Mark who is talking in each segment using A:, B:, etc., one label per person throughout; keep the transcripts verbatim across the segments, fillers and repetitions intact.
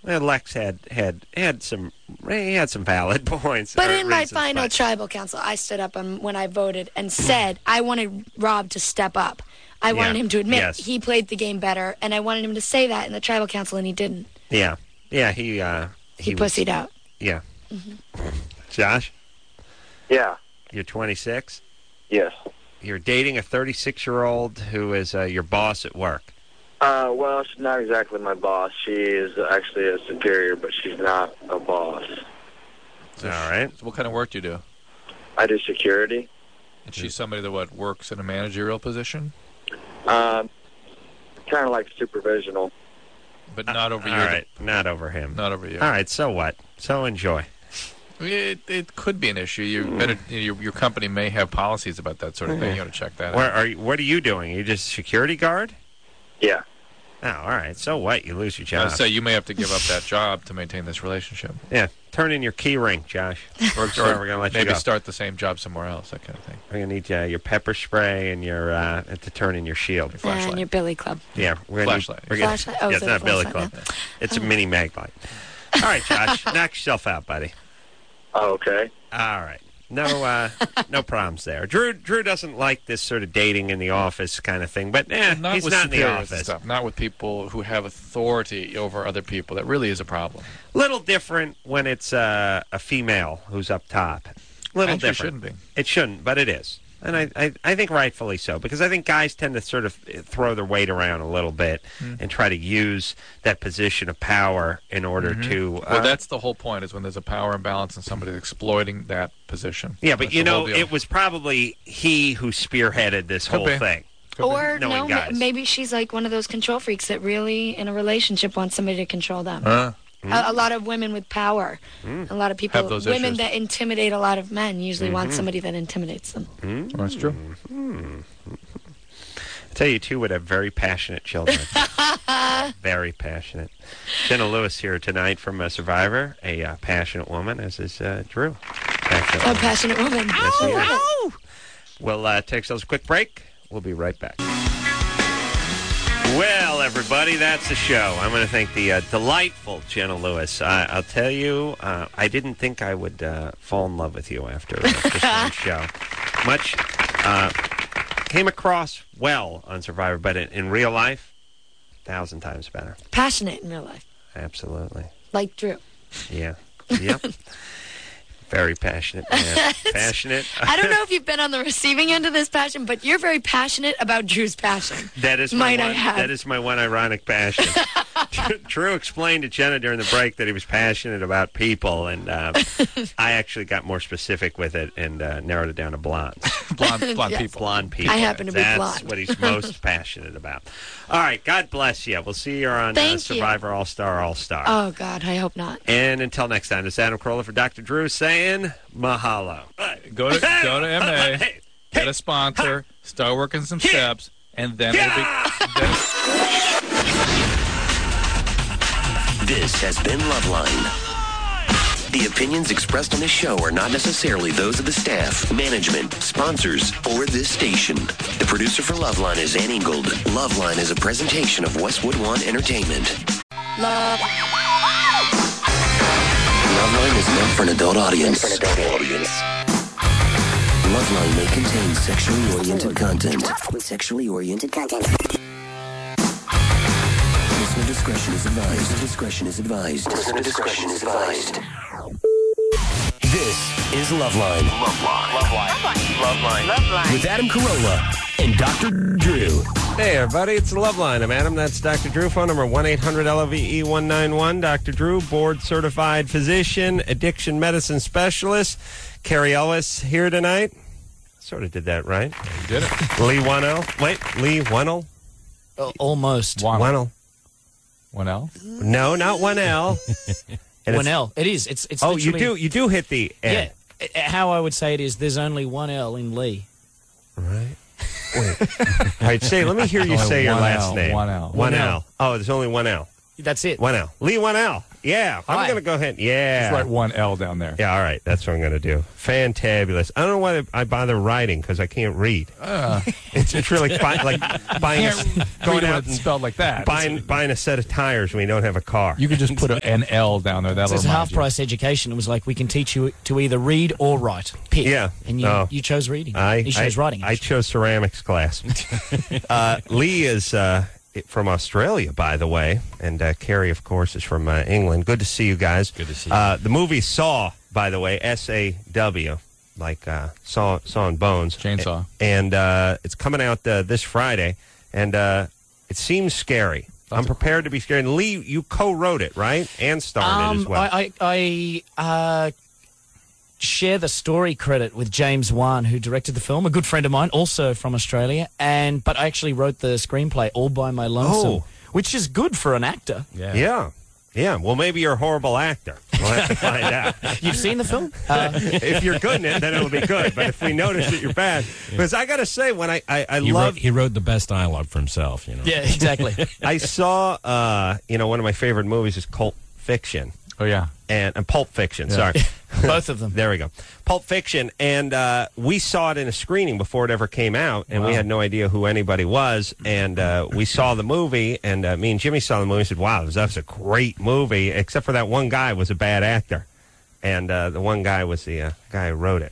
A: Well, Lex had had had some he had some valid points.
B: But
A: or
B: in my
A: reasons,
B: final
A: but-
B: tribal council, I stood up um, when I voted and said I wanted Rob to step up. I
A: Yeah.
B: wanted him to admit
A: Yes.
B: he played the game better, and I wanted him to say that in the tribal council, and he didn't.
A: Yeah, yeah, he uh,
B: He,
A: he was-
B: pussied out.
A: Yeah, Josh,
C: Yeah.
A: you're twenty-six.
C: Yes.
A: You're dating a thirty-six-year-old who is uh, your boss at work.
C: Uh, well, she's not exactly my boss. She is actually a superior, but she's not a boss.
A: All right.
D: So what kind of work do you do?
C: I do security.
D: And she's somebody that, what, works in a managerial position?
C: Um, kind of like supervisional.
D: But not over
A: All
D: your...
A: right, not over him.
D: Not over you.
A: All right, so what? So enjoy.
D: It, it could be an issue. You better, your, your company may have policies about that sort of thing. You ought to check that
A: Where
D: out.
A: are you, what are you doing? Are you just a security guard?
C: Yeah.
A: Oh, all right. So what? You lose your
D: I
A: job.
D: would say you may have to give up that job to maintain this relationship.
A: Yeah, turn in your key ring, Josh.
D: Or,
A: Or
D: or
A: we're gonna let you
D: maybe
A: go.
D: start the same job somewhere else, that kind of thing.
A: We're gonna need uh, your pepper spray and your uh, to turn in your shield.
D: Your flashlight.
B: And your Billy Club.
A: Yeah, we're gonna
D: Flashlight.
A: Need, we're gonna,
B: Flashlight? Oh,
A: yeah,
B: is
A: it's
B: it a
A: not Billy
B: flashlight
A: Club.
B: now?
A: It's a mini mag light. All right, Josh, knock yourself out, buddy.
C: Oh, okay.
A: All right. No, uh, no problems there. Drew, Drew doesn't like this sort of dating in the office kind of thing, but eh,
D: Not
A: he's
D: with
A: not in the
D: superiors and
A: office.
D: stuff. Not with people who have authority over other people. That really is a problem.
A: Little different when it's uh, a female who's up top. Little
D: Actually,
A: different.
D: it shouldn't be.
A: It shouldn't, but it is. And I, I, I think rightfully so, because I think guys tend to sort of throw their weight around a little bit
D: Mm.
A: and try to use that position of power in order
D: Mhm.
A: to... Uh,
D: Well, that's the whole point, is when there's a power imbalance and somebody's exploiting that position.
A: yeah, but
D: That's
A: you
D: the whole
A: know,
D: deal.
A: it was probably he who spearheaded this
D: Could
A: whole
D: be.
A: thing.
D: Could be.
B: Or,
A: knowing
B: no, ma-
A: guys.
B: maybe she's like one of those control freaks that really, in a relationship, wants somebody to control them.
D: Huh?
B: A, a lot of women with power.
A: Mm.
B: A lot of people,
D: Have those
B: women
D: issues.
B: that intimidate a lot of men, usually want
A: Mhm.
B: somebody that intimidates them.
A: Mm.
D: That's true.
A: Mm. I tell you, two would have very passionate children. Very passionate. Jenna Lewis here tonight from uh, Survivor, a uh, passionate woman, as is uh, Drew. Passionate
B: A
A: woman.
B: passionate woman.
A: Yes, he is.
B: Ow!
A: We'll uh, take ourselves a quick break. We'll be right back. Well, everybody, that's the show. I'm going to thank the uh, delightful Jenna Lewis. I, I'll tell you, uh, I didn't think I would uh, fall in love with you after uh, this one show. Much uh, came across well on Survivor, but in, in real life, a thousand times better.
B: Passionate in real life.
A: Absolutely.
B: Like Drew.
A: Yeah. Yep. Very passionate man. Passionate.
B: I don't know if you've been on the receiving end of this passion, but you're very passionate about Drew's passion.
A: That is my
B: Might I
A: one,
B: have.
A: that is my one ironic passion. Drew explained to Jenna during the break that he was passionate about people, and uh, I actually got more specific with it and uh, narrowed it down to blondes.
D: Blonde, blonde
B: Yes.
D: people.
A: Blonde people.
B: I happen to be
A: That's
B: blonde.
A: what he's most passionate about. All right, God bless you. We'll see you on uh,
B: Thank you.
A: Survivor All-Star All-Star.
B: Oh, God, I hope not.
A: And until next time, this is Adam Carolla for Doctor Drew saying mahalo.
D: Go to go to M A,
A: Hey,
D: get a sponsor, start working some steps, and then it'll be. Then,
E: This has been Loveline. The opinions expressed on this show are not necessarily those of the staff, management, sponsors, or this station. The producer for Loveline is Ann Ingold. Loveline is a presentation of Westwood One Entertainment.
B: Love.
E: Loveline is meant for an adult audience. For an adult audience. Loveline may contain sexually oriented content. Sexually oriented content. Listener discretion is advised. Listener discretion is advised. Listener discretion is advised. This is Loveline. Loveline. Loveline. Loveline. Loveline. With Adam Carolla and Doctor Drew.
A: Hey, everybody, it's the Love Line. I'm Adam. That's Doctor Drew. Phone number one eight hundred L O V E one nine one. Doctor Drew, board-certified physician, addiction medicine specialist. Carrie Ellis here tonight. Sort of did that right.
D: you did it.
A: Lee Wannell. Wait, Lee Wannell?
F: Uh, almost.
D: One,
A: Wannell.
D: one L?
A: No, not one L. And
F: One
A: it's-
F: L. It is. It's. It's.
A: Oh, you
F: literally-
A: do. You do hit the N.
F: Yeah. Uh, How I would say it is, there's only one L in Lee.
A: Right. Wait. All right, say. Let me hear you
D: Only
A: say your
D: one
A: last
D: L,
A: name.
D: one L.
A: One
F: One
A: L.
F: L.
A: Oh, there's only one L.
F: That's it.
A: One L. Lee One L. Yeah, I'm
F: Hi.
A: going to go ahead. Yeah.
D: Just write one L down there.
A: Yeah, all right. That's what I'm going to do. Fantabulous. I don't know why I bother writing because I can't read.
D: Uh,
A: It's, it's really fi- like buying a, going
D: Read it
A: out
D: when it's
A: and
D: spelled like that.
A: buying, buying a set of tires when you don't have a car.
D: You could just put a, an L down there. That'll
F: So it's
D: remind
F: half
D: you.
F: price education. It was like we can teach you to either read or write. Pick.
A: Yeah.
F: And you,
A: Oh.
F: you chose reading.
A: I,
F: you chose
A: I,
F: writing.
A: I
F: actually.
A: chose ceramics class. uh, Lee is uh, from Australia, by the way, and uh, Carrie, of course, is from uh, England. Good to see you guys.
G: Good to see you.
A: Uh, the movie Saw, by the way, S A W, like uh, Saw, Saw and Bones.
D: Chainsaw.
A: And uh, it's coming out uh, this Friday, and uh, it seems scary. I'm prepared to be scared. And Lee, you co-wrote it, right? And starred it
F: Um,
A: as well.
F: I, I, I uh, share the story credit with James Wan, who directed the film, a good friend of mine, also from Australia. And but I actually wrote the screenplay all by my lonesome,
A: Oh.
F: which is good for an actor.
G: Yeah.
A: yeah. Yeah. Well, maybe you're a horrible actor. We'll have to find out.
F: You've seen the film? Uh,
A: If you're good in it, then it'll be good. But if we notice that you're bad, because I got to say, when I I, I
G: He
A: love,
G: wrote, he wrote the best dialogue for himself, you know.
F: yeah, exactly.
A: I saw, uh, you know, one of my favorite movies is Cult Fiction
D: Oh, yeah.
A: and, and Pulp Fiction. Sorry,
F: Both of them.
A: there we go. Pulp Fiction, and uh, we saw it in a screening before it ever came out, and we
D: Wow.
A: had no idea who anybody was. And uh, we saw the movie, and uh, me and Jimmy saw the movie and said, "Wow, that was a great movie." Except for that one guy was a bad actor. And uh, the one guy was the uh, guy who wrote it.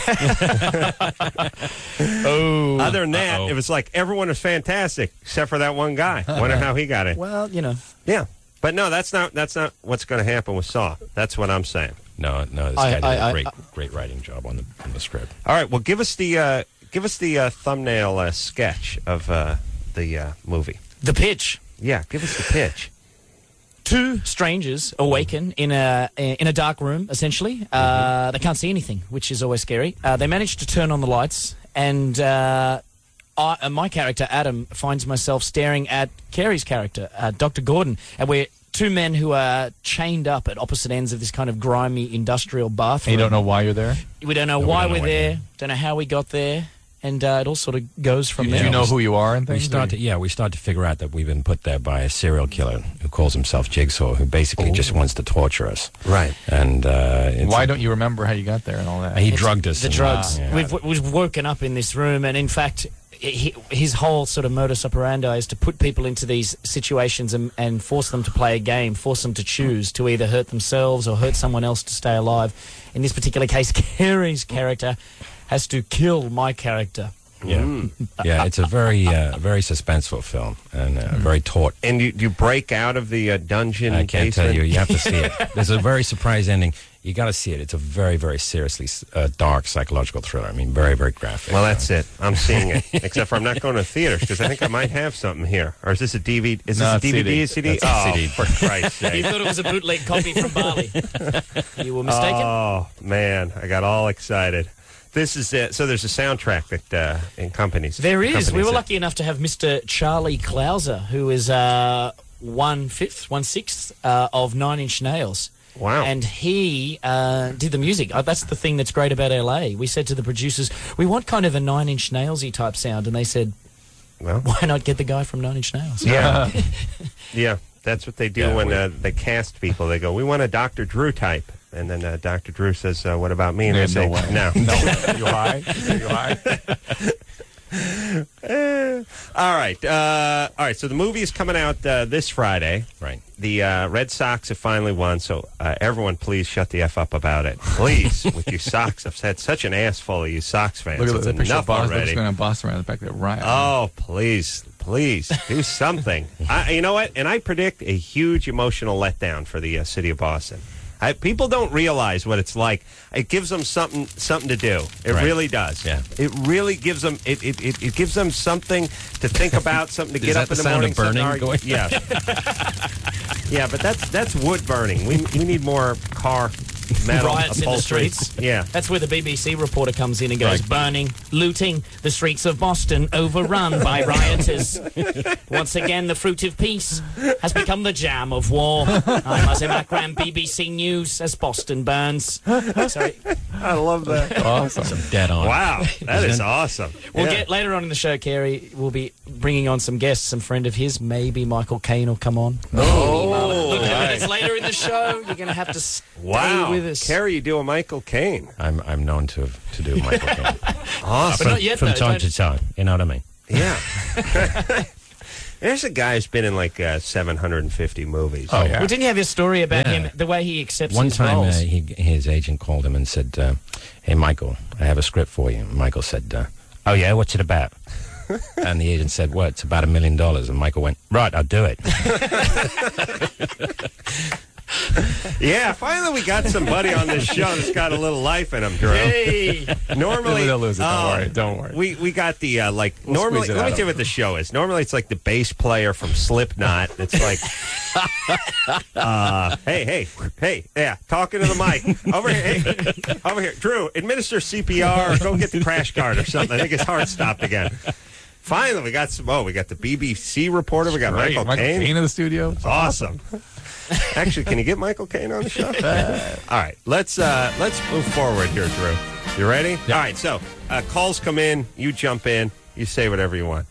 F: Oh.
A: Other than that,
G: Uh-oh.
A: it was like everyone was fantastic except for that one guy. Wonder how he got it.
F: Well, you know.
A: Yeah, but no, that's not that's not what's going to happen with Saw. That's what I'm saying.
G: No, no, this
F: I-
G: guy did
F: I-
G: a
F: I-
G: great,
F: I-
G: great writing job on the on the script.
A: All right, well, give us the uh, give us the uh, thumbnail uh, sketch of uh, the uh, movie.
F: The pitch.
A: Yeah, give us the pitch.
F: Two strangers awaken in a in a dark room. Essentially, uh, they can't see anything, which is always scary. Uh, they manage to turn on the lights, and uh, I, uh, my character Adam finds myself staring at Carey's character, uh, Doctor Gordon, and we're two men who are chained up at opposite ends of this kind of grimy industrial bathroom.
D: And you don't know why you're there?
F: We don't know
G: No, we
F: why
G: don't know
F: we're
G: why
F: there.
G: we're
F: Don't know how we got there, and uh, it all sort of goes from
D: Do
F: there.
D: you know who you are and
G: We
D: things?
G: start to, yeah, we start to figure out that we've been put there by a serial killer who calls himself Jigsaw, who basically just wants to torture us.
A: Right.
G: And uh, it's
D: Why don't you remember how you got there and all that?
G: he
F: It's
G: drugged us?
F: The
G: and-
F: drugs.
G: yeah.
F: We've, we've woken up in this room, and in fact, he, his whole sort of modus operandi is to put people into these situations and, and force them to play a game, force them to choose to either hurt themselves or hurt someone else to stay alive. In this particular case, Carey's character has to kill my character.
G: Yeah, yeah. It's a very, uh, very suspenseful film and uh, very taut.
A: And you, you break out of the uh, dungeon.
G: I can't tell
A: basement?
G: you. You have to see it. There's a very surprise ending. You got to see it. It's a very, very seriously uh, dark psychological thriller. I mean, very, very graphic.
A: Well, that's it. I'm seeing it. Except for I'm not going to theaters because I think I might have something here. Or is this a D V D? Is this
D: No,
A: a
D: it's
A: D V D?
D: C D.
A: C D?
G: That's a
A: Oh,
G: C D.
A: for Christ's
F: You
A: sake.
F: thought it was a bootleg copy from Bali. You were mistaken.
A: Oh, man. I got all excited. This is it. So there's a soundtrack that uh, accompanies.
F: There is. We
A: accompanies
F: were
A: it.
F: lucky enough to have Mister Charlie Clouser, who is uh, one fifth, one sixth uh, of Nine Inch Nails.
A: Wow.
F: And he uh, did the music. Uh, that's the thing that's great about L A. We said to the producers, we want kind of a Nine Inch Nails-y type sound, and they said,
A: Well,
F: why not get the guy from Nine Inch Nails?
A: yeah. yeah. That's what they do
G: Yeah,
A: when
G: we-
A: uh, they cast people. They go, we want a Doctor Drew type. And then uh, Doctor Drew says, uh, what about me? And
D: There's
A: they
D: no
A: say,
D: way.
A: no.
D: No. You high? You high?
A: Eh, all right. Uh, all right. So the movie is coming out uh, this Friday.
G: right.
A: The uh, Red Sox have finally won, so uh, everyone please shut the F up about it. Please, with you Sox. I've had such an ass full of you Sox fans.
D: Look at
A: It's
D: that picture of
A: enough
D: Boston.
A: already.
D: Looks going to Boston around the back there. Right.
A: Oh, please, please, do something. I, you know what? And I predict a huge emotional letdown for the uh, city of Boston. I, people don't realize what it's like. It gives them something something to do. It
G: Right.
A: really does.
G: Yeah.
A: It really gives them. It, it, it, it gives them something to think about, something to
G: Is
A: get
G: that
A: up
G: the
A: in the
G: sound
A: morning.
G: of burning
A: something to argue-
G: going-
A: Yeah. Yeah, but that's that's wood burning. We we need more car metal
F: riots in the
A: upholstery.
F: streets.
A: Yeah.
F: That's where the B B C reporter comes in and goes, burning, looting, the streets of Boston overrun by rioters. Once again, the fruit of peace has become the jam of war. I'm Azim Akram, B B C News, as Boston burns. Sorry.
A: I love that.
G: Awesome. Dead on.
A: Wow, that
G: Isn't
A: is
G: it?
A: awesome.
F: We'll
A: Yeah.
F: get later on in the show, Kerry, we'll be bringing on some guests. Some friend of his, maybe Michael Caine will come on.
A: Oh,
F: Look,
A: right.
F: it's later in the show. You're going to have to stay
A: Wow.
F: with us.
A: Kerry, you do a Michael Caine.
G: I'm I'm known to to do Michael Caine.
A: Awesome.
F: But not yet,
G: From
F: though.
G: time
F: Don't-
G: to time. You know what I mean?
A: Yeah. There's a guy who's been in like uh, seven hundred fifty movies.
D: Oh, yeah.
F: Well, didn't you have your story about
G: Yeah.
F: him, the way he accepts
G: One
F: his
G: time, uh,
F: roles?
G: he, his agent called him and said, uh, "Hey, Michael, I have a script for you." And Michael said, uh, "Oh yeah, what's it about?" And the agent said, "Well, it's about a million dollars." And Michael went, "Right, I'll do it."
A: Yeah, finally we got somebody on this show that's got a little life in him, Drew.
F: Hey!
A: Normally,
D: They'll lose it, don't
A: oh,
D: worry, don't worry.
A: We we got the uh, like
D: We'll
A: normally.
D: squeeze it
A: Let me
D: out
A: tell you
D: of
A: what the show is. Normally, it's like the bass player from Slipknot. It's like, uh, hey, hey, hey, yeah, talking to the mic over here, hey, over here, Drew, administer C P R or go get the crash card or something. I think his heart stopped again. Finally, we got some. Oh, we got the B B C reporter. We got
D: Great.
A: Michael,
D: Michael
A: Caine.
D: Caine in the studio.
A: Awesome. Actually, can you get Michael Caine on the show? All right, let's uh, let's move forward here, Drew. You ready? All right. So uh, calls come in. You jump in. You say whatever you want.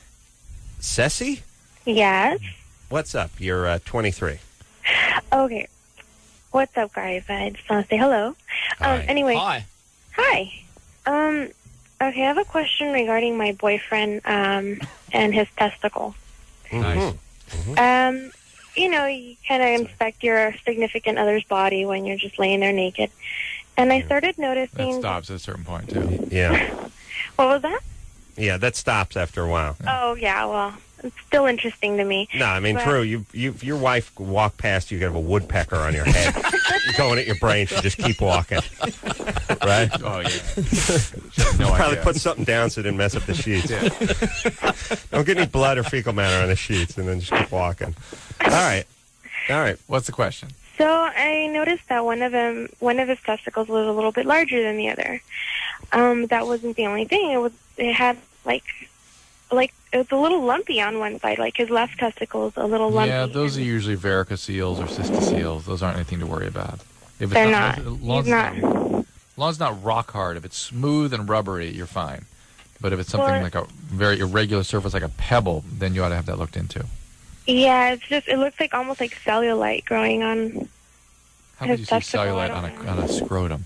A: Ceci,
H: Yes.
A: what's up? You're uh, twenty-three.
H: Okay. What's up, guys? I just want to say hello.
G: Hi.
H: Um, anyway,
F: Hi.
H: hi. Um, okay, I have a question regarding my boyfriend um, and his testicle.
D: Nice.
H: Um, you know, you kind of inspect your significant other's body when you're just laying there naked. And I started
D: That
H: noticing...
D: stops at a certain point, too.
A: Yeah,
H: What was that?
A: yeah. That stops after a while.
H: Oh, yeah, well, it's still interesting to me.
A: No, I mean,
H: But-
A: Drew, you, you, if your wife walked past you, you could have a woodpecker on your head going at your brain. She just keep walking, right?
D: Oh, yeah. No
A: Probably
D: idea.
A: put something down so it didn't mess up the sheets. Don't get any blood or fecal matter on the sheets, and then just keep walking. All right, all right.
D: What's the question?
H: So I noticed that one of them, one of his testicles was a little bit larger than the other. Um, that wasn't the only thing. It was, it had like, like it was a little lumpy on one side. Like his left testicle is a little lumpy.
D: Yeah, those are usually varicoceles or cystoceles. Those aren't anything to worry about. If it's
H: They're not.
D: As long
H: He's
D: as it's
H: not.
D: As long as it's not rock hard, if it's smooth and rubbery, you're fine. But if it's something
H: Well-
D: like a very irregular surface, like a pebble, then you ought to have that looked into.
H: Yeah, it's just it looks like almost like cellulite growing on.
D: How would
H: His
D: you see
H: testicle,
D: cellulite
H: I
D: on
H: don't
D: a on a scrotum?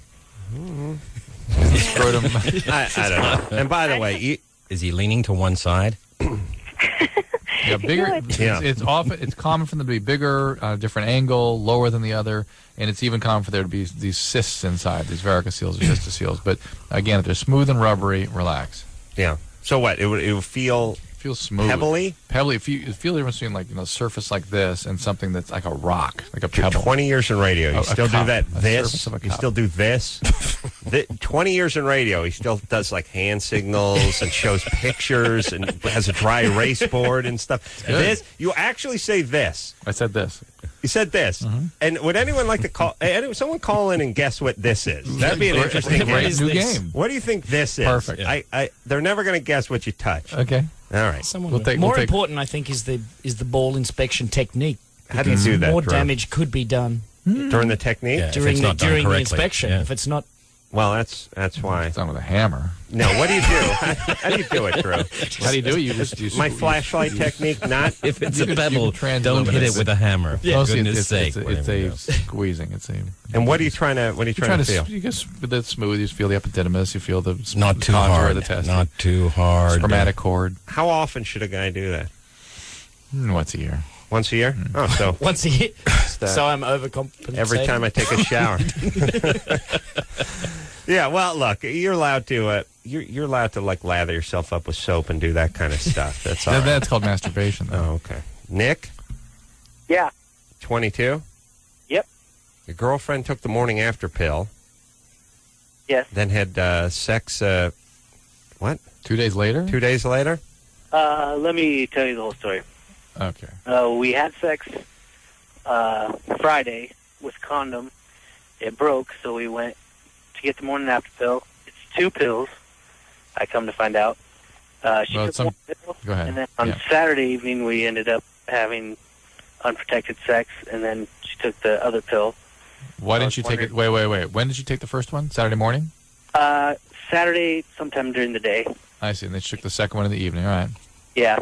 D: Is the scrotum?
A: I, I don't know. And by the way, you,
G: Is he leaning to one side?
D: Yeah, bigger.
H: No,
D: It's,
A: Yeah.
D: it's often it's common for them to be bigger, on a different angle, lower than the other, and it's even common for there to be these cysts inside, these varicoceles or cystoceles. But again, if they're smooth and rubbery, relax.
A: yeah. So what? It would it would feel
D: Feel smooth.
A: pebbly.
D: Pebbly. If you you feel the difference between like you know surface like this and something that's like a rock, like a pebble.
A: Twenty years in radio, you
D: A- a
A: still do
D: cup.
A: that.
D: A
A: This,
D: surface of a
A: you
D: cup.
A: still do this. Thi- Twenty years in radio, he still does like hand signals and shows pictures and has a dry erase board and stuff.
D: good.
A: This, you actually say this.
D: I said this.
A: You said this.
D: Mm-hmm.
A: And would anyone like to call? eh, any- Someone call in and guess what this is? That'd be an interesting
D: Great
A: game.
D: new
F: this?
D: game.
A: What do you think this is?
D: Perfect.
A: I, I, they're never going to guess what you touch.
D: Okay.
A: All right.
F: Someone
D: We'll
F: will.
D: take-
F: More
D: we'll take-
F: important, I think, is the is the ball inspection technique.
A: How do you do that?
F: More
A: Drew?
F: damage could be done
A: during the technique?
G: Yeah. If
F: during
G: it's
F: the,
G: not done
F: during the
G: correctly,
F: inspection.
G: yeah.
F: If it's not,
A: Well, that's that's why.
D: It's done with a hammer.
A: No, what do you do? How do you do it, Drew?
D: How do you do it? You just you
A: My
D: you-
A: flashlight technique, not.
G: If it's
D: You
G: a
D: can-
G: pebble,
D: you can
G: don't hit it
D: transluminate
G: with a hammer. For
D: Mostly
G: goodness
D: it's,
G: sake.
D: it's, it's,
G: whatever
D: a
G: it goes.
D: squeezing. It's a.
A: And what are you trying to? What are you
D: You're
A: trying,
D: trying
A: to feel?
D: to, you guess with it smooth. You just feel the epididymis. You feel the s-
G: Not too
D: contour
G: hard.
D: of the test.
G: Not too hard.
D: spermatic cord.
A: How often should a guy do that?
D: Mm, Once a year.
A: Once a year?
D: Mm-hmm.
A: Oh, so
F: once a year.
A: uh,
F: so I'm overcompensating.
A: every time I take a shower. Yeah. Well, look, you're allowed to. Uh, you're you're allowed to like lather yourself up with soap and do that kind of stuff. That's all.
D: That,
A: right.
D: that's called masturbation. Though.
A: Oh, okay. Nick,
C: Yeah.
A: twenty-two.
C: Yep.
A: Your girlfriend took the morning after pill,
C: Yes.
A: then had uh, sex. Uh, what?
D: Two days later.
A: Two days later?
C: Uh, let me tell you the whole story.
D: Okay.
C: Uh, we had sex uh, Friday with condom,
I: it broke, so we went to get the morning after pill. It's two pills, I come to find out. Uh, she
D: Well,
I: took
D: some-
I: one pill,
D: Go ahead.
I: and then on
D: Yeah.
I: Saturday evening we ended up having unprotected sex, and then she took the other pill.
D: Why
I: I
D: didn't
I: was
D: you take it?
I: wondering-
D: Wait, wait, wait. When did you take the first one? Saturday morning?
I: Uh, Saturday, sometime during the day.
D: I see. And then she took the second one in the evening. All right.
I: Yeah.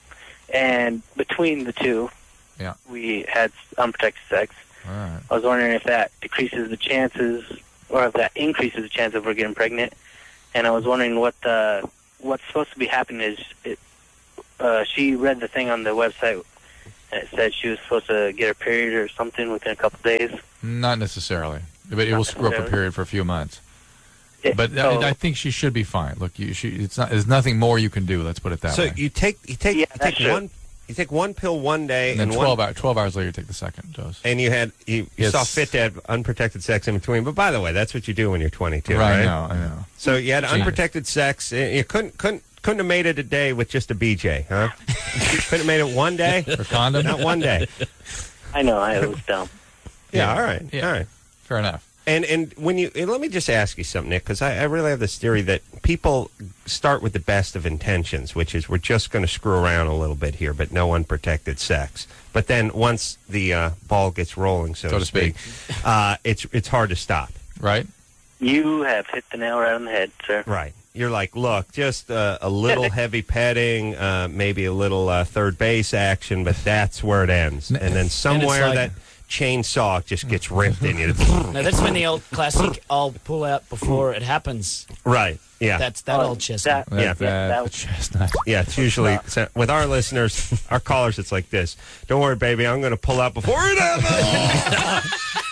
I: And between the two,
D: Yeah.
I: we had unprotected sex.
D: All right.
I: I was wondering if that decreases the chances, or if that increases the chance of her getting pregnant. And I was wondering what uh, what's supposed to be happening is, it, uh, she read the thing on the website, and it said she was supposed to get her period or something within a couple of days.
D: Not necessarily. But it
I: Not
D: will screw up a
I: necessarily.
D: period for a few months.
I: It-
D: But
I: so-
D: I, I think she should be fine. Look, you, she, it's not. There's nothing more you can do. Let's put it that
A: So
D: way.
A: you take you take
I: Yeah,
A: you
I: that's
A: take
I: true.
A: one you take one pill one day
D: and then
A: and
D: twelve
A: one,
D: hours, twelve hours later, you take the second dose.
A: and you had you, you
D: Yes.
A: saw fit to have unprotected sex in between. But by the way, that's what you do when you're twenty-two,
D: Right,
A: right?
D: I know, I know.
A: So you had
D: Genius.
A: unprotected sex. and You couldn't couldn't couldn't have made it a day with just a B J, huh? You couldn't have made it one day.
D: For condom?
A: Not one day.
I: I know, I was dumb.
A: Yeah,
D: Yeah.
A: all right,
D: Yeah.
A: all right.
D: Fair enough.
A: And and when you and let me just ask you something, Nick, because I, I really have this theory that people start with the best of intentions, which is we're just going to screw around a little bit here, but no unprotected sex. But then once the uh, ball gets rolling, so,
D: So to speak.
A: uh, it's it's hard to stop.
D: Right?
I: You have hit the nail right on the head, sir.
A: Right. You're like, look, just uh, a little heavy petting, uh, maybe a little uh, third base action, but that's where it ends. And then somewhere
F: like-
A: that chainsaw just gets ripped in you.
F: No, that's when the old classic "I'll pull out before it happens."
A: Right. Yeah.
F: That's that
I: Oh,
F: old chestnut.
I: that-
D: That,
A: Yeah.
D: that,
I: that-
D: the chestnut.
A: Yeah, it's usually so with our listeners, our callers. It's like this. Don't worry, baby. I'm going to pull out before it happens.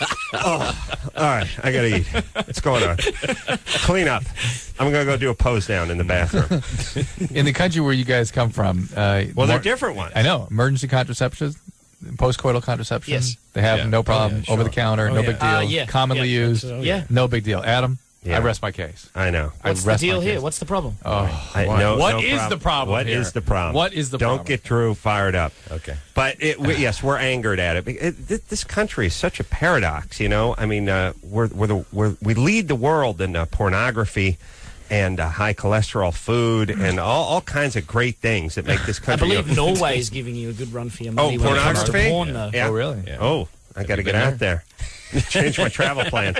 A: Oh, all right. I got to eat. What's going on? Clean up. I'm going to go do a pose down in the bathroom.
D: In the country where you guys come from, uh,
A: Well, they're
D: more-
A: different ones.
D: I know. Emergency contraceptives, postcoital contraception.
F: Yes.
D: They have
G: Yeah.
D: no
G: Oh,
D: problem.
G: yeah,
D: Over
G: sure.
D: the counter,
G: Oh,
D: no
G: yeah.
D: big deal.
F: Uh, yeah.
D: Commonly
F: Yeah.
D: used.
F: Yeah.
D: No big deal. Adam,
A: Yeah.
D: I rest my case.
A: I know.
F: What's
D: I
F: the
D: rest
F: deal
D: my
F: here?
D: case.
F: What's the problem?
D: Oh,
A: I,
D: what-
A: no,
D: what
A: no
D: is
A: prob-
D: the problem
A: What
D: here?
A: is the problem?
D: What is the
A: Don't
D: problem?
A: get Drew fired up.
G: Okay.
A: But it, we, yes, we're angered at it. It- it- This country is such a paradox, you know. I mean, uh, we're, we're the, we're, we lead the world in uh, pornography and uh, high cholesterol food and all, all kinds of great things that make this
F: I
A: country.
F: believe Norway is giving you a good run for your
A: Oh,
F: money when it comes to
A: pornography?
F: porn, though.
A: Yeah.
D: Oh, really?
G: Yeah.
A: Oh, I got to
D: you
A: get
D: been
A: out there. Change my travel plan.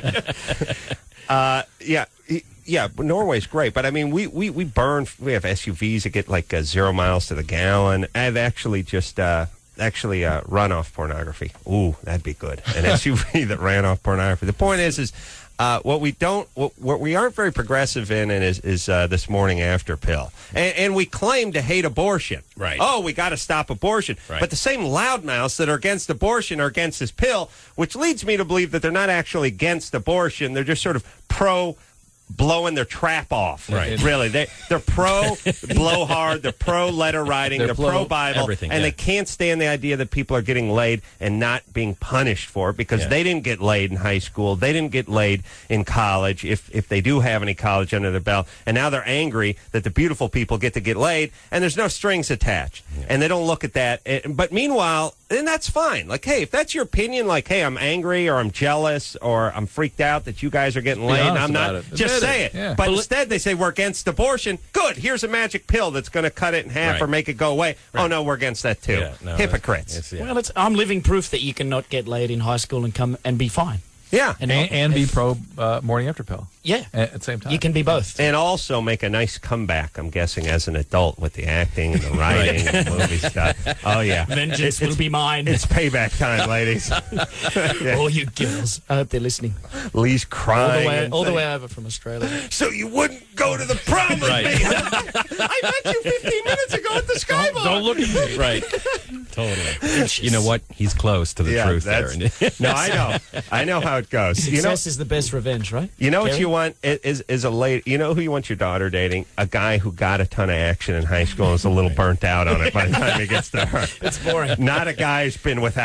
A: uh, yeah, y- yeah. but Norway's great, but I mean, we, we, we burn. We have S U Vs that get like uh, zero miles to the gallon. I've actually just uh, actually uh, run off pornography. Ooh, that'd be good. An S U V that ran off pornography. The point is, is uh, what we don't, what, what we aren't very progressive in, and is is uh, this morning after pill, and, and we claim to hate abortion.
G: Right.
A: Oh, we got to stop abortion.
G: Right.
A: But the same loudmouths that are against abortion are against this pill, which leads me to believe that they're not actually against abortion. They're just sort of pro blowing their trap off.
G: Right.
A: Really. They, they're pro blow hard. They're pro letter writing.
G: They're
A: They're,
G: pro
A: pro Bible.
G: everything,
A: and
G: yeah.
A: they can't stand the idea that people are getting laid and not being punished for it because
G: Yeah.
A: they didn't get laid in high school. They didn't get laid in college, if, if they do have any college under their belt. And now they're angry that the beautiful people get to get laid and there's no strings attached. And they don't look at that. Eh, But meanwhile, and that's fine. Like, hey, if that's your opinion, like, hey, I'm angry or I'm jealous or I'm freaked out that you guys are getting laid, and
D: honest
A: I'm not,
D: about it.
A: just
D: Admit
A: say
D: it.
A: it.
D: Yeah.
A: But instead, they say we're against abortion. Good. Here's a magic pill that's going to cut it in half
G: Right.
A: or make it go away. Oh, no, we're against that too.
G: Yeah, no,
A: Hypocrites.
G: it's- yeah.
F: Well, it's, I'm living proof that you cannot get laid in high school and come and be fine.
A: yeah.
F: And,
D: And, and be pro uh, morning after pill
F: yeah,
D: at, at the same time.
F: you can be both.
A: And also make a nice comeback, I'm guessing, as an adult with the acting and the writing and the movie stuff. Oh, yeah.
F: Vengeance
A: It-
F: will be mine.
A: It's payback time, ladies. Yeah.
F: All you girls. I hope they're listening.
A: Lee's
F: All
A: crying.
F: the way,
A: and
F: all the
A: saying,
F: way over from Australia.
A: So you wouldn't go to the prom with
G: Right.
A: me? I met you fifteen minutes ago at the Skybar.
G: Don't look at me. Right. Totally. You know what? He's close to the
A: Yeah,
G: truth there.
A: that's- no, I know. I know how it goes. You know,
F: Success is the best revenge, right?
A: you know what
F: Gary?
A: you want is is a late. You know who you want your daughter dating? A guy who got a ton of action in high school and is a little burnt out on it by the time he gets to her.
F: It's boring.
A: Not a guy who's been without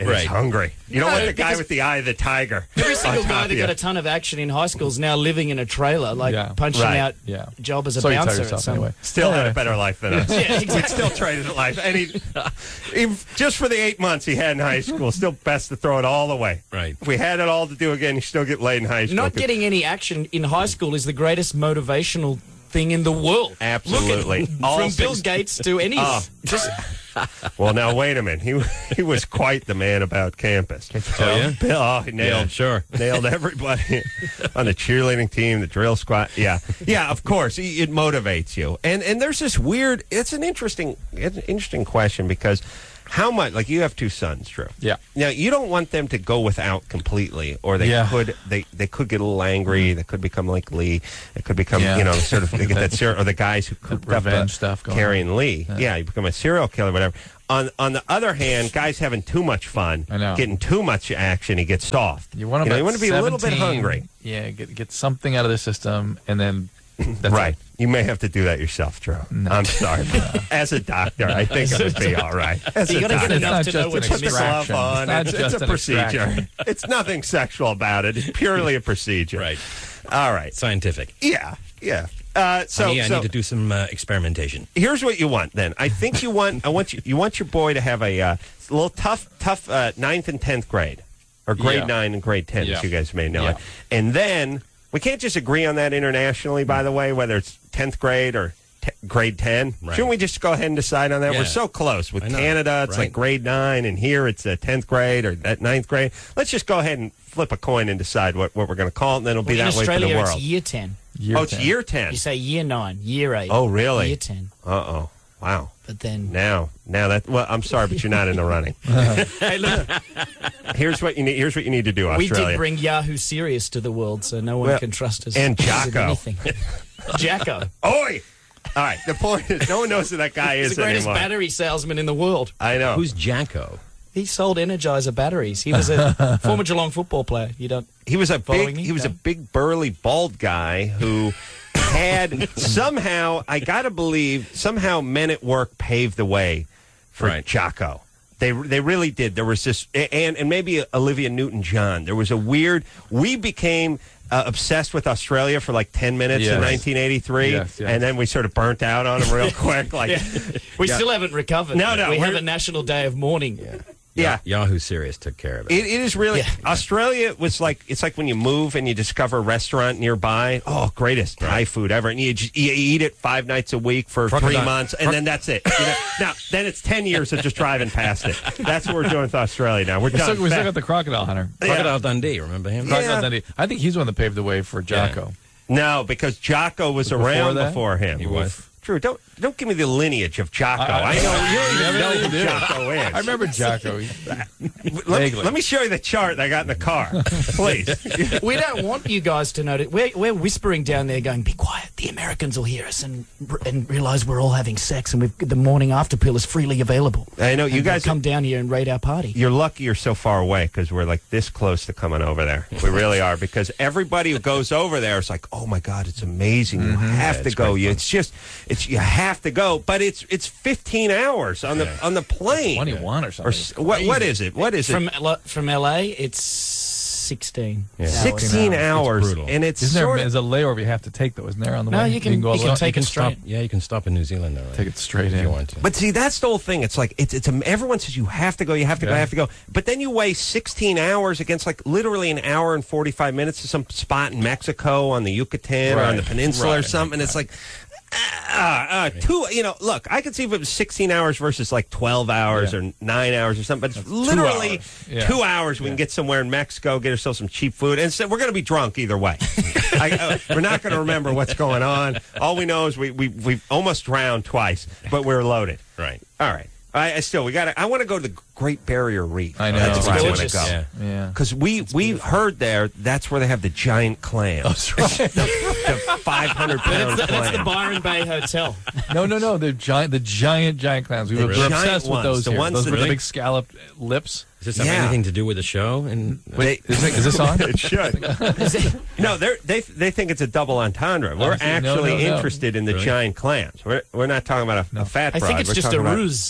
A: It
G: Right.
A: is hungry. You don't
F: No,
A: want the guy
F: because-
A: with the eye of the tiger.
F: Every single
A: on
F: guy
A: top
F: that
A: of
F: got
A: you.
F: a ton of action in high school is now living in a trailer, like
D: Yeah.
F: punching
A: Right.
F: out
D: Yeah.
F: job as a
D: So you tell
F: bouncer.
D: yourself
F: at some-
D: anyway.
A: Still had
D: Anyway.
A: a better life than us.
F: Yeah, exactly.
A: We'd still traded life. And he, he, just for the eight months he had in high school, still best to throw it all away.
G: Right.
A: If we had it all to do again, you still get laid in high school.
F: Not getting any action in high school is the greatest motivational thing in the world.
A: Absolutely.
F: Look at,
A: All
F: from Bill
A: six-
F: Gates to anyone.
A: Oh.
F: Just
A: Well, now, wait a minute. He he was quite the man about campus.
G: Oh, yeah?
A: Bill, oh, he nailed,
G: Yeah, sure.
A: nailed everybody on the cheerleading team, the drill squad. Yeah, yeah. Of course, it, it motivates you. And and there's this weird. It's an interesting, it's an interesting question because how much? Like you have two sons, Drew.
D: Yeah.
A: Now you don't want them to go without completely, or they
D: Yeah.
A: could they they could get a little angry. They could become like Lee. They could become
D: Yeah.
A: you know sort of they get that ser- or the guys who cooked up
D: revenge
A: uh,
D: stuff going
A: carrying Lee. Yeah. you become a serial killer, whatever. On on the other hand, guys having too much fun,
D: I know.
A: getting too much action, he gets soft.
D: You want
A: you,
D: them
A: know,
D: at
A: you want to be a little bit
D: seventeen,
A: hungry.
D: Yeah, get get something out of the system, and then that's
A: Right.
D: it.
A: You may have to do that yourself, Drew. I'm sorry. As a doctor, I think it would be all right. As
F: you
A: a
F: got to get
A: doctor,
D: It's
F: enough
D: not
F: to
D: just
F: know
D: an
F: what
A: put
F: you're
A: the
F: missing.
A: glove
D: extraction.
A: on.
D: It's not
A: It's,
D: just
A: it's a
D: an
A: procedure.
D: extraction.
A: It's nothing sexual about it. It's purely a procedure.
G: Right.
A: All right.
G: Scientific.
A: Yeah. Yeah. Uh, so,
G: Honey, I
A: so
G: need to do some uh, experimentation.
A: here's what you want. Then I think you want. I want you. You want your boy to have a uh, little tough, tough uh, ninth and tenth grade, or grade
D: Yeah.
A: nine and grade ten,
D: Yeah.
A: as you guys may know
D: Yeah.
A: it. And then we can't just agree on that internationally. By the way, whether it's tenth grade or t- grade ten,
G: Right.
A: shouldn't we just go ahead and decide on that?
G: Yeah.
A: We're so close with
G: I know,
A: Canada. It's
G: right?
A: like grade nine, and here it's uh, tenth grade or that ninth grade. Let's just go ahead and flip a coin and decide what, what we're going to call it, and then it'll be
F: in
A: that way for
F: Australia,
A: the
F: it's
A: world.
F: year ten.
D: Year
A: Oh, it's
D: ten.
A: year ten.
F: You say year nine, year eight.
A: Oh, really?
F: Year ten.
A: Uh oh. Wow.
F: But then,
A: Now, now that well, I'm sorry, but you're not in the running.
F: hey, look,
A: Here's what you need. Here's what you need to do,
F: we
A: Australia.
F: did bring Yahoo Serious to the world, so no one
A: Well,
F: can trust us.
A: and
F: with
A: Jocko.
F: anything. Jacko.
A: Oi! All right. The point is, no one knows who that guy
F: He's
A: is
F: the greatest
A: anymore.
F: battery salesman in the world.
A: I know.
G: Who's Jacko?
F: He sold Energizer batteries. He was a former Geelong football player. You don't.
A: he was a
F: Following
A: big.
F: me?
A: He was a
F: No.
A: big burly bald guy who had somehow. I gotta believe somehow Men at Work paved the way for
G: Right.
A: Jocko. They they really did. There was this, and and maybe Olivia Newton-John. There was a weird. We became. Uh, obsessed with Australia for like ten minutes
D: Yes.
A: in nineteen eighty-three,
D: Yes, yes.
A: and then we sort of burnt out on them real quick. Like,
F: Yeah. We
A: Yeah.
F: still haven't recovered.
A: No, no,
F: We have
A: we're-
F: a national day of mourning.
A: yeah,
G: Yahoo Serious took care of it.
A: It, it is really
F: Yeah.
A: Australia was like it's like when you move and you discover a restaurant nearby. Oh, greatest Thai food ever, and you, just, you eat it five nights a week for three
G: Crocodile-
A: months, and then that's it. You know? Now, then it's ten years of just driving past it. That's what we're doing with Australia now. We're
D: We
A: done.
D: still, we still
A: Back-
D: got the Crocodile Hunter.
G: Crocodile Dundee, remember him?
D: Crocodile
A: Yeah.
D: Dundee. I think he's the one that paved the way for Jocko.
A: no, because Jocko was
D: Before
A: around
D: that?
A: before him.
G: He was.
A: Drew, don't don't give me the lineage of Jocko.
D: I-
A: I, know you don't
D: Yeah,
A: even know
D: you
A: who
D: do.
A: Jocko is.
D: I remember Jocko.
A: Let me,
D: Vaguely.
A: let me show you the chart I got in the car, please.
F: We don't want you guys to know it. We're, we're whispering down there going, be quiet. The Americans will hear us and and realize we're all having sex and we've, the morning after pill is freely available.
A: I know you
F: And they'll
A: guys
F: come down here and raid our party.
A: You're lucky you're so far away because we're like this close to coming over there. We really are because everybody who goes over there is like, oh my God, it's amazing. You have
G: Yeah,
A: to
G: it's
A: go.
G: great
A: You,
G: fun.
A: it's just, it's you have to go. But it's it's fifteen hours on the
G: Yeah.
A: on the plane.
D: twenty-one or
A: Or
D: something.
A: s- what what is it? What is it?
F: From L- from L A, it's sixteen.
G: Yeah.
F: hours.
A: Sixteen hours,
G: brutal.
A: and it's
D: Isn't there
A: sort
D: there's a layover you have to take though? Isn't there on the
F: No,
D: way?
F: you can-
D: go all
F: you
D: the
F: can
D: way-
F: take it
G: stop,
F: straight.
G: yeah, you can stop in New Zealand, though. Right?
D: Take it straight
G: if
D: in.
G: you want to.
A: But see, that's the whole thing. It's like it's it's a, everyone says you have to go, you have to go,
D: Yeah.
A: you have to go. But then you weigh sixteen hours against like literally an hour and forty five minutes to some spot in Mexico on the Yucatan or on the
D: Right.
A: peninsula or
D: Right.
A: something. And it's like. Uh, uh, two, you know, look, I could see if it was sixteen hours versus like twelve hours
D: Yeah.
A: or nine hours or something, but it's
D: two
A: literally
D: hours. Yeah.
A: two hours. We
D: Yeah.
A: can get somewhere in Mexico, get ourselves some cheap food, and so we're going to be drunk either way. I, uh, we're not going to remember what's going on. All we know is we, we, we've almost drowned twice, but we're loaded.
G: Right.
A: All right. I, I still, we got to, I want to go to the Great Barrier Reef.
D: I know.
A: That's
D: It's
A: where I want to
F: gorgeous.
A: go.
G: Yeah.
D: Yeah.
A: Because we, we heard there, that's where they have the giant clams.
D: That's right.
A: the five hundred pound
F: That's the, that's the
A: clam.
F: Byron Bay Hotel.
D: No, no, no. The giant, the giant, giant clams. We
A: The
D: were
A: giant
D: obsessed
A: ones,
D: with those.
A: the
D: here.
A: ones
D: those
A: that
D: with the
A: really-
D: big scalloped lips.
G: Does this have
A: Yeah.
G: anything to do with the show? And
A: They-
D: Is, it, is this on?
A: It should. No, they're, they they think it's a double entendre. We're
D: Oh, no,
A: actually
D: no, no.
A: interested in the
G: Really?
A: giant clams. We're, we're not talking about a, a fat
F: I
A: broad.
F: think it's
A: We're
F: just a
A: talking about-
F: ruse.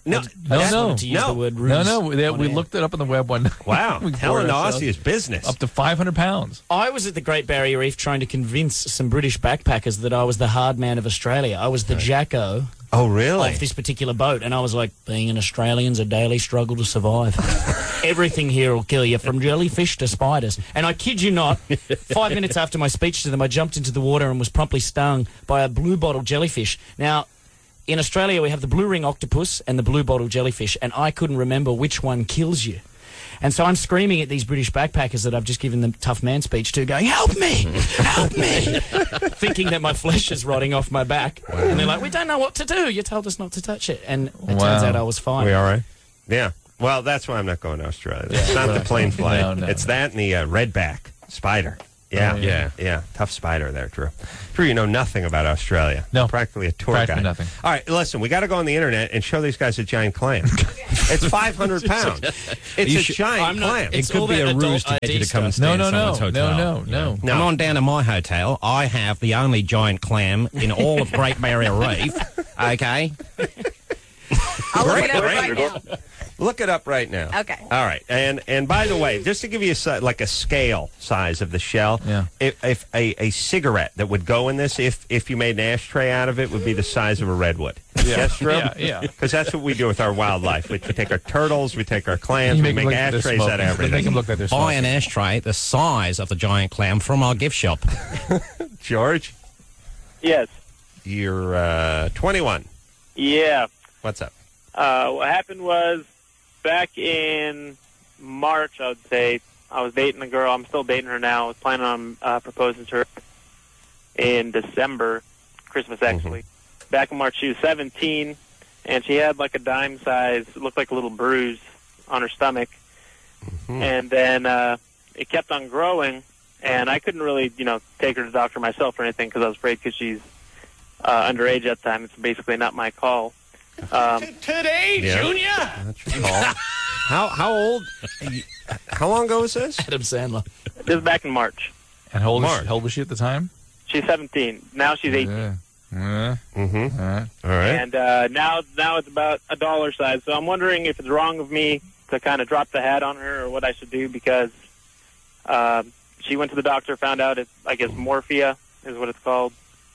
A: No,
F: I
D: No,
F: just
D: no.
F: wanted to use
A: no.
F: the word
D: No,
F: ruse
D: no. They,
F: on
D: we
F: air.
D: looked it up on the web one night.
A: Wow,
D: We
A: Helen
D: bored ourselves.
A: Aussie is business.
D: Up to five hundred pounds.
F: I was at the Great Barrier Reef trying to convince some British backpackers that I was the hard man of Australia. I was the Jacko
A: Oh, really?
F: of this particular boat, and I was like, being an Australian's a daily struggle to survive. Everything here will kill you, from jellyfish to spiders. And I kid you not, five minutes after my speech to them, I jumped into the water and was promptly stung by a blue bottle jellyfish. Now, in Australia, we have the blue ring octopus and the blue bottle jellyfish, and I couldn't remember which one kills you. And so I'm screaming at these British backpackers that I've just given the tough man speech to, going, help me, help me, thinking that my flesh is rotting off my back. Wow. And they're like, we don't know what to do. You told us not to touch it. And it
D: Wow.
F: turns out I was fine.
A: We all right? Yeah. Well, that's why I'm not going to Australia. It's not the plane flight.
D: No, no,
A: it's
D: no.
A: that and the uh, redback spider. Yeah,
D: Oh,
A: yeah,
D: yeah.
A: yeah. Tough spider there, Drew. Drew, you know nothing about Australia.
D: No.
A: Practically a tour
D: Practically
A: guide.
D: nothing.
A: All right, listen, we got to go on the internet and show these guys a giant clam. It's five hundred pounds. It's
G: You
A: a
G: should-
A: giant
F: I'm not-
A: clam.
F: It's
G: It could
F: all
G: be
F: that
G: a ruse
F: adult
G: to get you
F: I D
G: to come and
F: stuff.
G: stay
D: No,
G: in
D: no, no,
G: someone's
D: no,
G: hotel.
D: no, no.
A: No.
G: Come on down to my hotel. I have the only giant clam in all of Great Barrier Reef. Okay?
J: I'll look
A: Great,
J: it up
A: great.
J: right now.
A: Look it up right now.
J: Okay.
A: All right. And and by the way, just to give you a, si- like a scale size of the shell,
D: Yeah.
A: if, if a, a cigarette that would go in this, if if you made an ashtray out of it, would be the size of a redwood. Yes, Drew?
D: Yeah, yeah.
A: Because that's what we do with our wildlife. We, we take our turtles, we take our clams,
D: You
A: we
D: make
A: make
D: them look like they're
A: ashtrays out of
D: smoking. They
A: everything.
D: make them look like they're
G: Buy an
D: smoking.
G: ashtray the size of the giant clam from our gift shop.
A: George,
I: Yes.
A: you're uh, twenty-one.
I: Yeah.
A: What's up?
I: Uh, what happened was back in March, I would say, I was dating a girl. I'm still dating her now. I was planning on uh, proposing to her in December, Christmas actually. Back in March, she was seventeen, and she had like a dime size, it looked like a little bruise on her stomach. And then uh, it kept on growing, and I couldn't really, you know, take her to the doctor myself or anything because I was afraid because she's uh, underage at the time. It's basically not my call. Um,
F: Today,
A: Yeah.
F: Junior!
A: That's your call. how how old? How long ago was this?
F: Adam Sandler.
I: this is back in March.
D: And how old, was
A: Mark.
D: she, how old was she at the time?
I: She's seventeen. Now she's eighteen.
D: Yeah. Yeah.
A: Mm-hmm.
D: All right.
A: All right.
I: And uh, now, now it's about a dollar size. So I'm wondering if it's wrong of me to kind of drop the hat on her, or what I should do, because uh, she went to the doctor, found out it's, I guess, morphia is what it's called.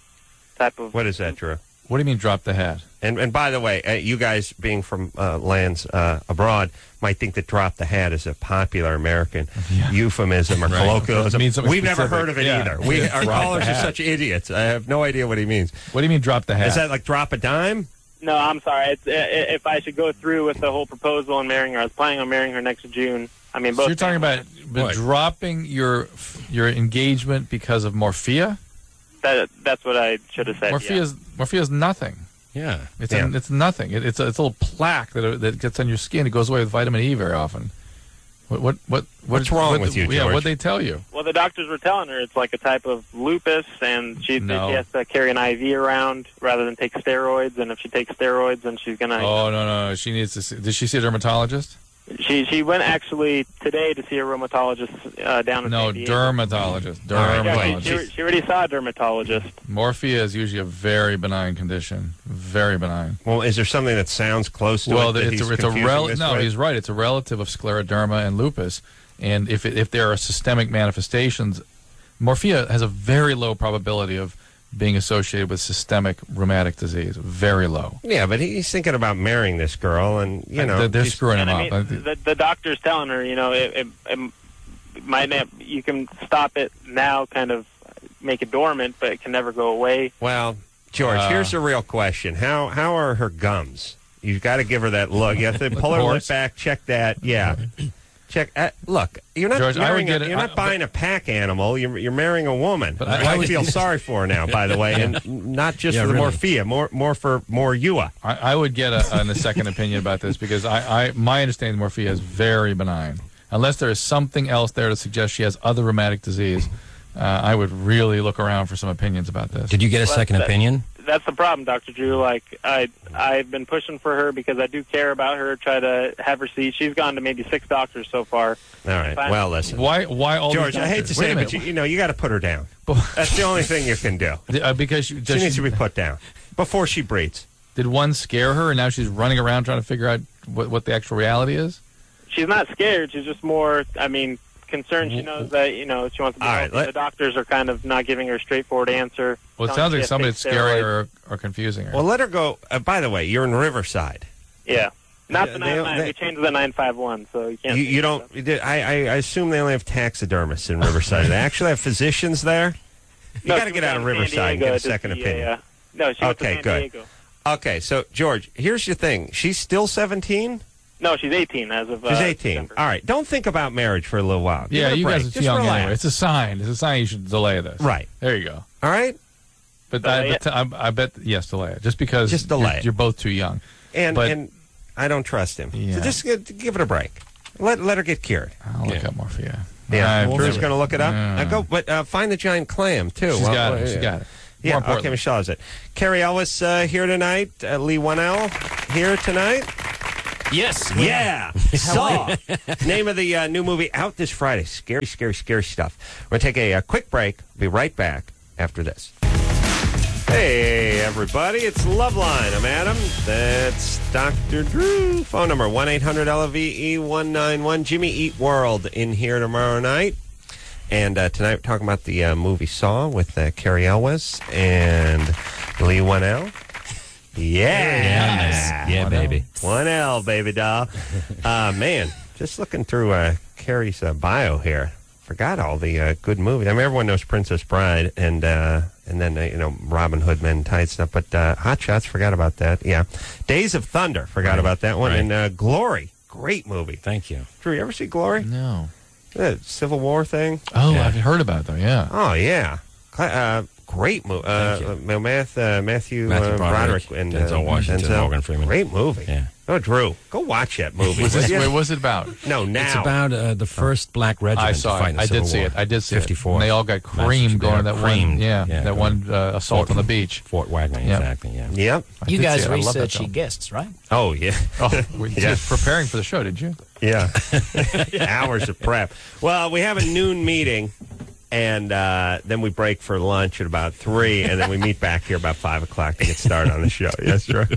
I: Type of.
A: What is that, Drew?
D: What do you mean drop the hat?
A: And and by the way, uh, you guys being from uh, lands uh, abroad might think that drop the hat is a popular American
D: Yeah.
A: euphemism or
D: Right.
A: colloquialism.
D: It means something
A: We've never
D: specific.
A: heard of it
D: Yeah.
A: either. We our
D: Drop the
A: callers are
D: hat.
A: such idiots. I have no idea what he means.
D: What do you mean drop the hat?
A: Is that like drop a dime?
I: No, I'm sorry. It's, i- if I should go through with the whole proposal and marrying her, I was planning on marrying her next June. I mean, both.
D: So you're talking about but
G: What?
D: dropping your your engagement because of morphia?
I: That, that's what I should have said.
D: Morphia
I: yeah.
D: is morphia is nothing.
G: Yeah.
D: It's
A: Yeah.
D: a, it's nothing. It, it's a it's a little plaque that that gets on your skin. It goes away with vitamin E very often. What what what
A: What's wrong
D: what,
A: with you,
D: Yeah,
A: George?
D: what they tell you?
I: Well, the doctors were telling her it's like a type of lupus, and she,
D: No.
I: she has to carry an I V around rather than take steroids. And if she takes steroids, then she's gonna.
D: Oh no no! She needs to. See, did she see a dermatologist?
I: She she went actually today to see a rheumatologist uh, down in
D: No,
I: San Diego.
D: dermatologist.
A: All right,
I: Yeah,
D: Dermatologist.
I: she, she, she already saw a dermatologist.
D: Morphia is usually a very benign condition. Very benign.
A: Well, is there something that sounds close to
D: Well,
A: it that
D: it's
A: he's
D: a, it's a
A: confusing
D: rel-
A: this
D: no,
A: with?
D: he's right. It's a relative of scleroderma and lupus, and if it, if there are systemic manifestations, morphia has a very low probability of being associated with systemic rheumatic disease. Very low.
A: Yeah, but he's thinking about marrying this girl, and you know
D: they're, they're
A: she's-
D: screwing him
I: And I
D: up.
I: mean, the, the doctor's telling her, you know, it, it, it might not, you can stop it now, kind of make it dormant, but it can never go away.
A: Well, George,
D: Uh,
A: here's the real question: How how are her gums? You've got to give her that look. You have to pull her lip
D: course.
A: back, check that. Yeah, check. Uh, look, you're not
D: George, I would
A: marrying.
D: get
A: A,
D: it-
A: you're
D: I-
A: not buying a pack animal. You're you're marrying a woman.
D: But
A: But
D: I-
A: I,
D: I would-
A: feel sorry for her now, by the way, and not just
G: Yeah,
A: for the
G: really.
A: morphia, more more for more you.
D: I, I would get a, an, a second opinion about this because I, I my understanding morphia is very benign. Unless there is something else there to suggest she has other rheumatic disease, uh, I would really look around for some opinions about this.
G: Did you get a
I: Well,
G: second
I: that-
G: opinion?
I: That's the problem, Doctor Drew. Like, I, I've been pushing for her because I do care about her, try to have her see. She's gone to maybe six doctors so far.
A: All right.
I: Fine.
A: Well, listen,
D: Why? Why all
A: George.
D: these
A: I hate
D: doctors?
A: to
D: Wait
A: say
D: a
A: it, but you,
D: minute.
A: you know you got to put her down. That's the only thing you can do.
D: Uh, because she,
A: She
D: does
A: needs
D: she-
A: to be put down before she breeds.
D: Did one scare her, and now she's running around trying to figure out what, what the actual reality is?
K: She's not scared. She's just more, I mean, concerned. She knows that, you know, she wants to be
A: All right,
K: healthy.
A: let-
K: The doctors are kind of not giving her a straightforward answer.
D: Well, it
K: telling
D: sounds
K: her
D: like
K: she
D: somebody
K: has
D: that's
K: to take
D: scaring
K: steroids.
D: her or, or confusing her.
A: Well, let her go. Uh, by the way, you're in Riverside.
K: Yeah. Not
A: Yeah,
K: the
A: they-
K: nine nine.
A: they-
K: We changed to the nine five one, so you can't.
A: You, you don't. you did- I, I I assume they only have taxidermists in Riverside. They actually have physicians there. You
K: No,
A: got to
K: she
A: get
K: was
A: out of
K: down in San
A: Riverside and
K: Diego
A: get a
K: to
A: second
K: see
A: opinion.
K: uh, no, she went to
A: Okay,
K: San
A: good.
K: Diego.
A: Okay, so George, here's your thing. She's still seventeen.
K: No, she's eighteen as of. Uh,
A: She's eighteen.
K: December.
A: All right. Don't think about marriage for a little while. Give
D: yeah,
A: it a
D: you
A: break.
D: guys are too
A: Just
D: young
A: relax.
D: anyway. It's a sign. It's a sign you should delay this.
A: Right.
D: There you go.
A: All right.
D: But I,
K: Delay
D: but I, I bet, yes, delay it. Just because
A: Just delay
D: you're,
A: it.
D: you're both too young.
A: And
D: But-
A: and I don't trust him.
D: Yeah.
A: So just give, give it a break. Let let her get cured.
D: I'll look
G: Yeah.
D: up more for you.
A: Yeah.
D: I-
A: Drew's going to look it up.
D: Yeah.
A: Uh, go, but uh, find the giant clam too.
D: She's
A: Well,
D: got
A: well,
D: it. She
A: yeah.
D: got it.
A: Yeah,
D: More
A: okay,
D: importantly.
A: Michelle is it. Carrie Ellis uh, here tonight. Uh, Lee Wanell here tonight.
F: Yes.
A: Yeah. Saw. Name of the uh, new movie out this Friday. Scary, scary, scary stuff. We're going to take a, uh quick break. Be right back after this. Hey, everybody. It's Loveline. I'm Adam. That's Doctor Drew. Phone number one eight hundred L V E one nine one. Jimmy Eat World in here tomorrow night. And uh, tonight we're talking about the uh, movie Saw with uh, Carrie Elwes and Lee Wanell. Yeah.
G: Yeah, baby.
A: One L, baby doll. Uh, man, just looking through uh, Carrie's uh, bio here. Forgot all the uh, good movies. I mean, everyone knows Princess Bride and uh, and then, uh, you know, Robin Hood Men in Tights stuff. But uh, Hot Shots, forgot about that. Yeah. Days of Thunder, forgot
G: Right.
A: about that one.
G: Right.
A: And uh, Glory, great movie.
G: Thank you.
A: Drew, you ever see Glory?
D: No.
A: The Civil War thing?
D: Oh,
G: Yeah.
D: I've heard about it, though, yeah.
A: Oh, yeah. Cla- Uh, great movie. Uh,
G: Thank
A: uh, Math, uh, Matthew,
G: Matthew
A: uh,
G: Broderick,
A: Broderick and
G: Denzel
A: uh,
G: Washington,
A: Denzel.
G: Morgan Freeman.
A: Great movie.
G: Yeah.
A: Oh, Drew, go watch that movie.
D: Was
A: will
D: this,
A: ya?
D: wait, what's it about?
A: No, now.
G: It's about uh, the first black regiment
D: I
G: to
D: saw
G: fight
D: it.
G: in the
D: I
G: Civil
D: did see
G: War.
D: it. I did see
G: fifty-four.
D: it. And they all got creamed
G: Massachusetts.
D: going that
G: Creamed.
D: one, yeah,
G: Yeah,
D: that
G: go-
D: one uh, assault on the beach.
G: Fort Wagner,
D: Yeah.
G: exactly, yeah.
A: Yep.
D: I
F: You
D: did
F: guys
D: see it. I love that
F: researchy
D: film.
F: guests, right?
A: Oh, yeah.
D: Oh, we
A: Yeah.
D: just preparing for the show, did you?
A: Yeah. Hours of prep. Well, we have a noon meeting, and uh, then we break for lunch at about three, and then we meet back here about five o'clock to get started on the show. Yes, Drew?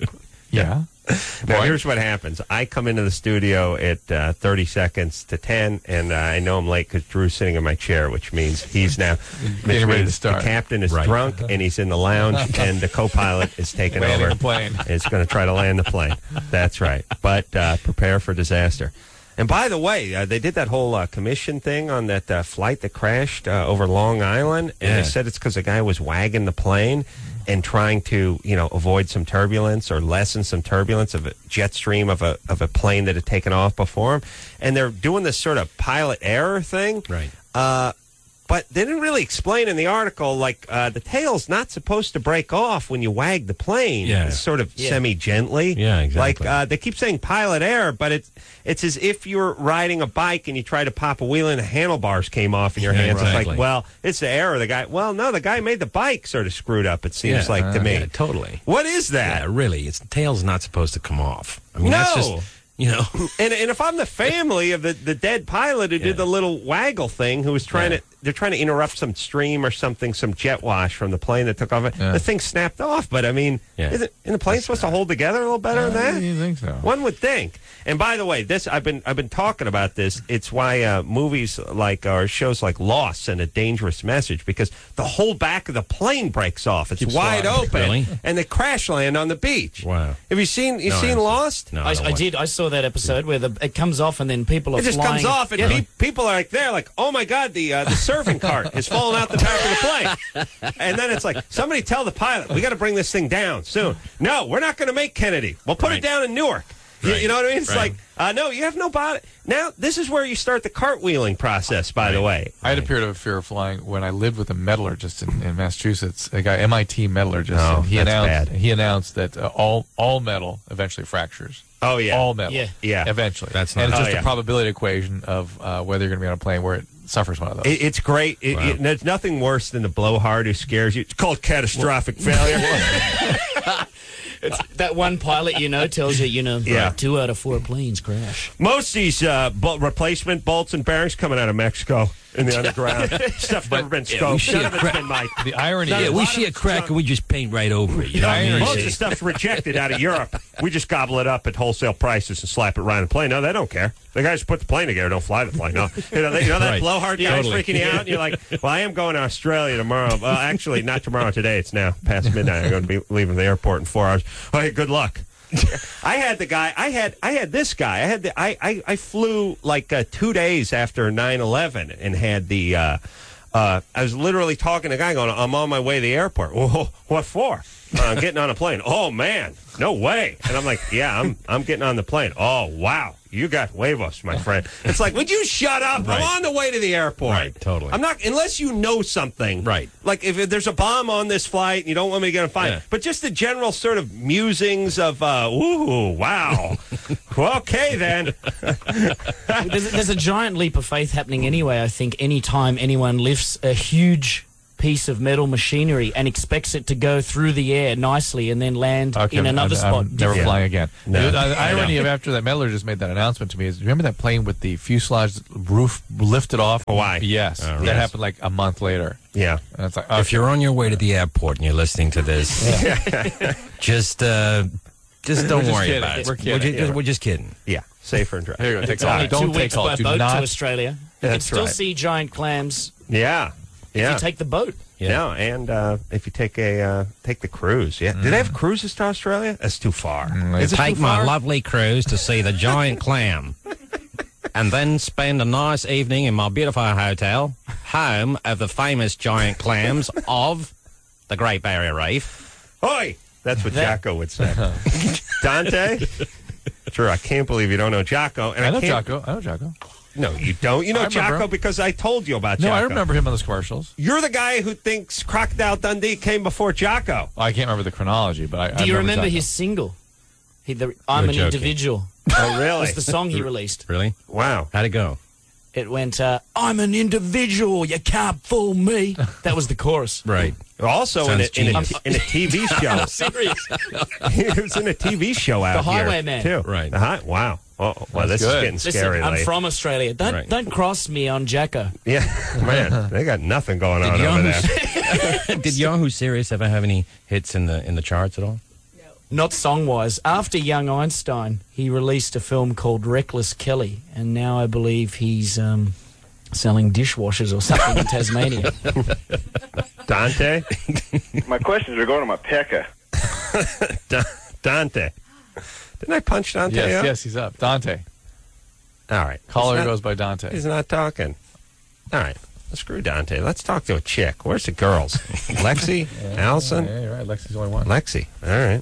D: Yeah.
A: Now,
D: Boy.
A: here's what happens. I come into the studio at uh, thirty seconds to ten, and uh, I know I'm late because Drew's sitting in my chair, which means he's now which
D: Getting ready to
A: means
D: start.
A: The captain is
G: Right.
A: drunk, and he's in the lounge, and the co-pilot is taking
D: Landing
A: over.
D: the plane.
A: Is going to try to land the plane. That's right. But uh, prepare for disaster. And by the way, uh, they did that whole uh, commission thing on that uh, flight that crashed uh, over Long Island, and
G: Yeah.
A: they said it's because the guy was wagging the plane and trying to, you know, avoid some turbulence or lessen some turbulence of a jet stream of a of a plane that had taken off before him. And they're doing this sort of pilot error thing.
G: Right.
A: Uh, but they didn't really explain in the article, like, uh, the tail's not supposed to break off when you wag the plane.
G: Yeah.
A: It's sort of
F: Yeah.
A: semi-gently.
G: Yeah, exactly.
A: Like, uh, they keep saying pilot error, but it's it's as if you're riding a bike and you try to pop a wheel and the handlebars came off in your
G: Yeah,
A: hands. It's
G: exactly.
A: like, well, it's the error. The guy, well, no, the guy made the bike sort of screwed up, it seems
G: Yeah,
A: like to
G: uh,
A: me.
G: yeah, totally.
A: What is that?
G: Yeah, really. Its tail's not supposed to come off. I mean, that's
A: No.
G: just, you know.
A: And, and if I'm the family of the, the dead pilot who
G: Yeah.
A: did the little waggle thing, who was trying
G: Yeah.
A: to, they're trying to interrupt some stream or something, some jet wash from the plane that took off.
D: Yeah.
A: The thing snapped off. But I mean,
G: Yeah.
A: isn't, isn't the plane supposed to hold together a little better than
D: I
A: that?
D: don't think so.
A: One would think. And by the way, this I've been I've been talking about this. It's why uh, movies like or shows like Lost send a dangerous message because the whole back of the plane breaks off. It's
D: Keeps
A: wide
D: flying.
A: open,
G: Really?
A: and they crash land on the beach.
G: Wow.
A: Have you seen you
G: No, I
A: seen
G: haven't.
A: Lost?
G: No,
F: I,
G: don't
F: I
G: watch-
F: did. I saw that episode where the, it comes off and then people are
A: It just
F: flying.
A: comes off, and
F: Yeah.
A: pe- people are like, they're like, oh my God, the uh, the serving cart is falling out the back of the plane. And then it's like, somebody tell the pilot, we got to bring this thing down soon. No, we're not going to make Kennedy. We'll put
G: Right.
A: it down in Newark. You,
G: Right.
A: you know what I mean? It's
G: Right.
A: like, uh, no, you have no body. Now, this is where you start the cartwheeling process, by the way.
D: I had a period of fear of flying when I lived with a metallurgist in, in Massachusetts, a guy, M I T metallurgist.
A: Oh,
D: and he
A: that's
D: announced
A: bad.
D: he announced that uh, all all metal eventually fractures.
A: Oh, yeah.
D: All metal.
F: Yeah.
A: Yeah.
D: Eventually.
G: That's
D: and
G: not-
D: it's
A: Oh,
D: just
A: yeah.
D: a probability equation of uh, whether you're going to be on a plane where it suffers one of those.
A: It, it's great. It,
G: Wow.
A: it- there's nothing worse than the blowhard who scares you. It's called catastrophic failure.
F: That one pilot, you know, tells you, you know,
A: Yeah.
F: like two out of four planes crash.
A: Most of these uh, bo- replacement bolts and bearings coming out of Mexico. in the underground. Stuff never been
G: Yeah, we
A: scoped.
G: see
A: None
G: a
A: of it's
G: crack.
A: been mic'd.
D: The irony
A: None
G: Yeah,
A: of
G: we
A: it's-
G: see a crack and we just paint right over it. You know what I mean?
A: Most of the stuff's rejected out of Europe. We just gobble it up at wholesale prices and slap it right on the plane. No, they don't care. The guys who put the plane together don't fly the plane. No, you know, they, you know that
G: Right.
A: blowhard guy
G: Totally.
A: freaking you out. And you're like, well, I am going to Australia tomorrow. Well, actually, not tomorrow. Today, it's now past midnight. I'm going to be leaving the airport in four hours. Oh, hey, good luck. I had the guy. I had. I had this guy. I had the. I. I, I flew like uh, two days after nine eleven and had the. Uh, uh, I was literally talking to a guy going, I'm on my way to the airport. Whoa, what for? Uh, I'm getting on a plane. Oh man, no way. And I'm like, yeah, I'm. I'm getting on the plane. Oh wow, you got huevos, my friend. It's like, would you shut up?
G: Right.
A: I'm on the way to the airport.
G: Right, totally.
A: I'm not unless you know something.
G: Right.
A: Like if there's a bomb on this flight and you don't want me to get on a flight.
G: Yeah.
A: But just the general sort of musings of, uh, ooh, wow. Well, okay, then.
F: there's, there's a giant leap of faith happening anyway, I think, any time anyone lifts a huge piece of metal machinery and expects it to go through the air nicely and then land
D: Okay,
F: in another
D: I'm,
F: spot.
D: I'm never
A: Yeah.
D: flying again.
A: No.
D: The, the
A: I
D: irony
A: know.
D: of after that Mettler just made that announcement to me is, remember that plane with the fuselage roof lifted off?
A: Hawaii.
D: Yes.
G: Oh,
D: that
G: yes.
D: happened like a month later.
A: Yeah.
D: And it's like,
G: If you're on your way to the airport and you're listening to this, just uh, just don't
D: We're just
G: worry
D: kidding.
G: about it.
D: We're kidding.
G: ju- just, we're just kidding.
A: Yeah. Safer and dry.
D: Here you go. Take
F: It's
D: a
F: only
D: Don't
F: two
D: take
F: weeks
D: all.
F: by
D: Do
F: boat
D: not.
F: to Australia. You can
A: That's
F: still
A: right.
F: see giant clams
A: Yeah.
F: if
A: Yeah.
F: you take the boat.
A: Yeah, and uh, if you take a uh, take the cruise, yeah. Do they have cruises to Australia? That's too far. Is it
G: Take
A: too
G: my
A: far?
G: lovely cruise to see the giant clam, and then spend a nice evening in my beautiful hotel, home of the famous giant clams of the Great Barrier Reef.
A: Oi! That's what Jocko would say. Dante? True, I can't believe you don't know Jocko. And
D: I
A: I
D: know
A: can't,
D: Jocko. I know Jocko.
A: No, you don't. You know
D: I remember
A: Jocko
D: him.
A: because I told you about
D: No,
A: Jocko.
D: I remember him on those commercials.
A: You're the guy who thinks Crocodile Dundee came before Jocko.
D: I can't remember the chronology, but I
F: Do
D: I
F: you remember
D: Jocko.
F: his single? He, the, I'm
G: You're
F: an
G: joking.
F: individual.
A: Oh, really?
F: Was the song he released.
G: Really?
A: Wow.
G: How'd it go?
F: It went, uh, I'm an individual, you can't fool me. That was the chorus.
G: Right.
A: Also in a,
G: Sounds
A: in, a,
G: genius.
A: in a T V show.
F: I'm serious.
A: He was in a T V show out
F: The
A: here,
F: Highwayman.
A: too.
G: Right.
A: The hi- wow. Oh, well,
D: That's
A: this
D: good.
A: is getting
F: Listen,
A: scary.
F: I'm
A: Lee.
F: from Australia. Don't
G: Right.
F: don't cross me on Jacko.
A: Yeah, man, they got nothing going on
G: Did
A: over
G: Yahoo,
A: there.
G: did Yahoo Serious ever have any hits in the in the charts at all?
F: Not song-wise. After Young Einstein, he released a film called Reckless Kelly, and now I believe he's um, selling dishwashers or something in Tasmania.
A: Dante?
L: My questions are going to my pecker.
A: Da- Dante. Didn't I punch Dante
D: Yes,
A: out?
D: yes, he's up. Dante.
A: All right.
D: Caller
A: He's not-
D: goes by Dante.
A: He's not talking. All right. Screw Dante. Let's talk to a chick. Where's the girls? Lexi? Allison?
D: Yeah, you're right. Lexi's the only one.
A: Lexi. All right.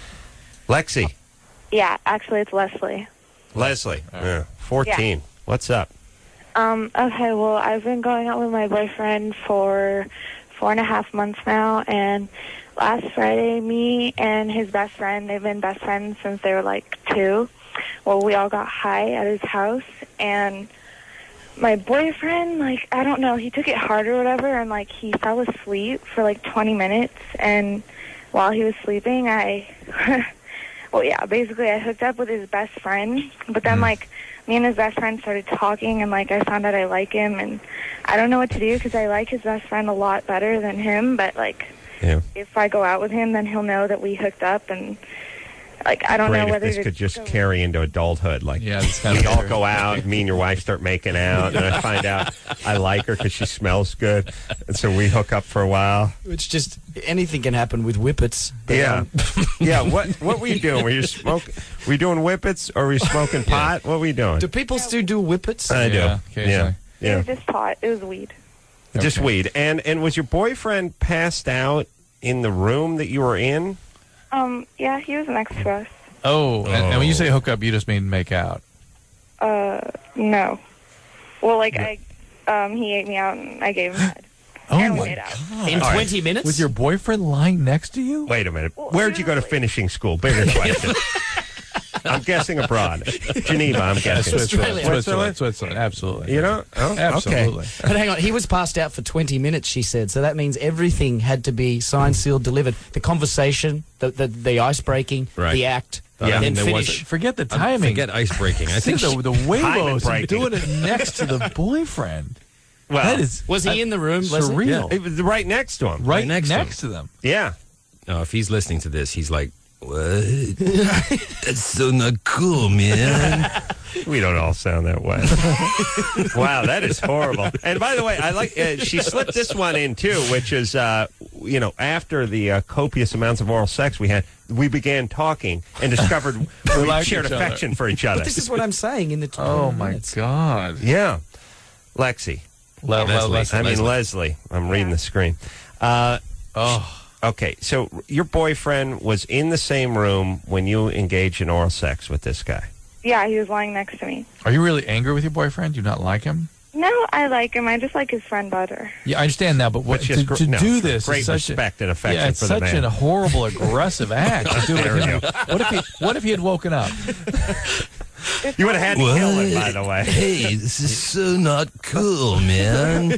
A: Lexi.
H: Yeah, actually, it's Leslie.
A: Leslie. Yeah. fourteen. What's up?
H: Um, okay, well, I've been going out with my boyfriend for four and a half months now, and last Friday, me and his best friend, they've been best friends since they were like two. Well, we all got high at his house, and my boyfriend, like, I don't know, he took it hard or whatever, and, like, he fell asleep for, like, twenty minutes, and while he was sleeping, I, well, yeah, basically I hooked up with his best friend, but then, like, me and his best friend started talking, and, like, I found out I like him, and I don't know what to do because I like his best friend a lot better than him, but, like,
A: Yeah.
H: if I go out with him, then he'll know that we hooked up, and, like, I don't
A: Great
H: know
A: if
H: whether
A: this
H: to
A: could just
H: go-
A: carry into adulthood. Like,
D: Yeah, this kind
A: we
D: of
A: all go out, me and your wife start making out, and I find out I like her because she smells good, and so we hook up for a while.
F: It's just, anything can happen with whippets. But,
A: Yeah,
F: um,
A: yeah. What what were you doing? Were you smoking? Were you doing whippets or were you smoking pot? What were you doing?
F: do people still do whippets?
A: I do.
D: Yeah, occasionally.
A: Yeah,
H: It
A: yeah.
H: was just pot. It was weed.
A: Just
D: Okay.
A: weed. And and was your boyfriend passed out in the room that you were in?
H: Um, yeah, he was next to us.
D: Oh, and, and when you say hook up, you just mean make out.
H: Uh, no. Well, like, I, um, he ate me out and I gave him head.
D: Oh
H: and we
D: my
H: made out.
D: God.
F: In
A: All right.
F: twenty minutes?
D: Was your boyfriend lying next to you?
A: Wait a minute.
H: Well,
A: Where'd you go to
H: seriously.
A: finishing school? Bigger question. I'm guessing abroad. Geneva, I'm guessing.
F: Australia.
D: Switzerland,
A: Switzerland?
D: Switzerland, absolutely.
A: You know? Oh,
D: Absolutely.
A: Okay.
F: But hang on, he was passed out for twenty minutes, she said. So that means everything had to be signed, sealed, delivered. The conversation, the the, the ice breaking,
G: Right.
F: the act,
G: Yeah,
F: and
G: I
F: then
G: mean, there
F: finish.
G: wasn't-
D: Forget the
G: Um,
D: timing.
G: Forget ice breaking. I
D: I think
G: think
D: the, the Huevos
A: breaking.
D: doing it next to the boyfriend.
A: Well,
D: That is
F: Was he in the room, Leslie?
D: surreal.
A: it was right next to him.
D: Right,
G: Right next
D: next,
G: to
D: to them.
A: Yeah.
G: No, if he's listening to this, he's like, what? That's so not cool, man.
A: We don't all sound that way. Wow, that is horrible. And by the way, I like uh, she slipped this one in too, which is uh, you know, after the uh, copious amounts of oral sex we had, we began talking and discovered we
D: like
A: shared
D: each other.
A: affection for each other.
F: But this is what I'm saying in the twenty
D: Oh, my
F: minutes.
D: God.
A: Yeah, Lexi.
D: Le- Le-
G: Leslie.
A: I mean
G: Leslie.
A: Leslie. I'm reading the screen. Uh,
D: Oh.
A: okay, so your boyfriend was in the same room when you engaged in oral sex with this guy.
H: Yeah, he was lying next to me.
D: Are you really angry with your boyfriend? Do you not like him?
H: No, I like him. I just like his friend better.
D: Yeah, I understand that, but what,
A: But just
D: to,
A: gr-
D: to
A: no,
D: do this
A: great
D: is such
A: respect
D: a,
A: and affection
D: yeah, it's
A: for the
D: such
A: man.
D: a horrible, aggressive act. To do it
A: There
D: with
A: we
D: him.
A: go.
D: What if he? What if he had woken up?
A: You would have had to kill him, by the way.
G: Hey, this is so not cool, man.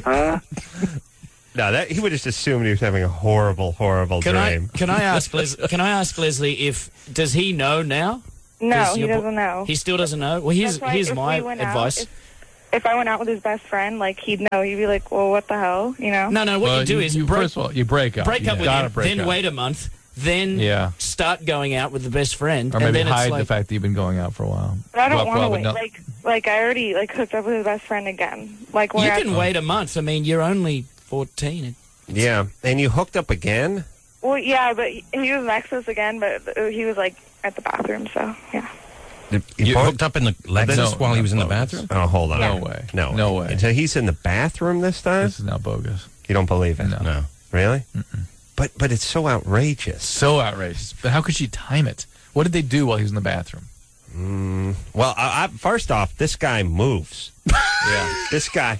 A: No, that he would just assumed he was having a horrible, horrible
F: Can I
A: dream.
F: can I ask Les- Can I ask Leslie if does he know now?
H: No,
F: Does
H: he
F: your bo-
H: doesn't know.
F: He still doesn't know. Well, here's
H: That's why
F: here's
H: if
F: my
H: we went out,
F: advice.
H: if, if I went out with his best friend, like, he'd know. He'd be like, well, what the hell, you know?
F: no, no. What
D: Well,
F: you do is
D: you,
F: break,
D: first of all, you break up.
F: break
D: You
F: up with
D: gotta
F: him,
D: break
F: then
D: up.
F: wait a month, then
D: Yeah.
F: start going out with the best friend,
D: Or
F: and
D: maybe
F: then
D: hide
F: it's like,
D: the fact that you've been going out for a while.
H: But I don't
D: Well,
H: want to
D: well,
H: wait.
D: no-
H: Like, like, I already, like, hooked up with his best friend again. Like, when
F: you
H: I,
F: can wait a month. I mean, you're only fourteen.
A: Yeah, and you hooked up again?
H: well, yeah, but he, he was next to us again, but he was, like, at the bathroom, so, yeah.
G: You
A: both-
G: hooked up in the Lexus
D: No,
G: while he
D: no,
G: was in the
D: no.
G: bathroom?
A: Oh, hold on.
D: No way.
A: No,
D: No way.
A: So he's in the bathroom this time?
D: This is now bogus.
A: You don't believe it?
D: No.
G: No.
A: Really? But but it's so outrageous.
D: So outrageous. But how could she time it? What did they do while he was in the bathroom?
A: Mm, well, I, I, first off, this guy moves.
D: Yeah.
A: This guy.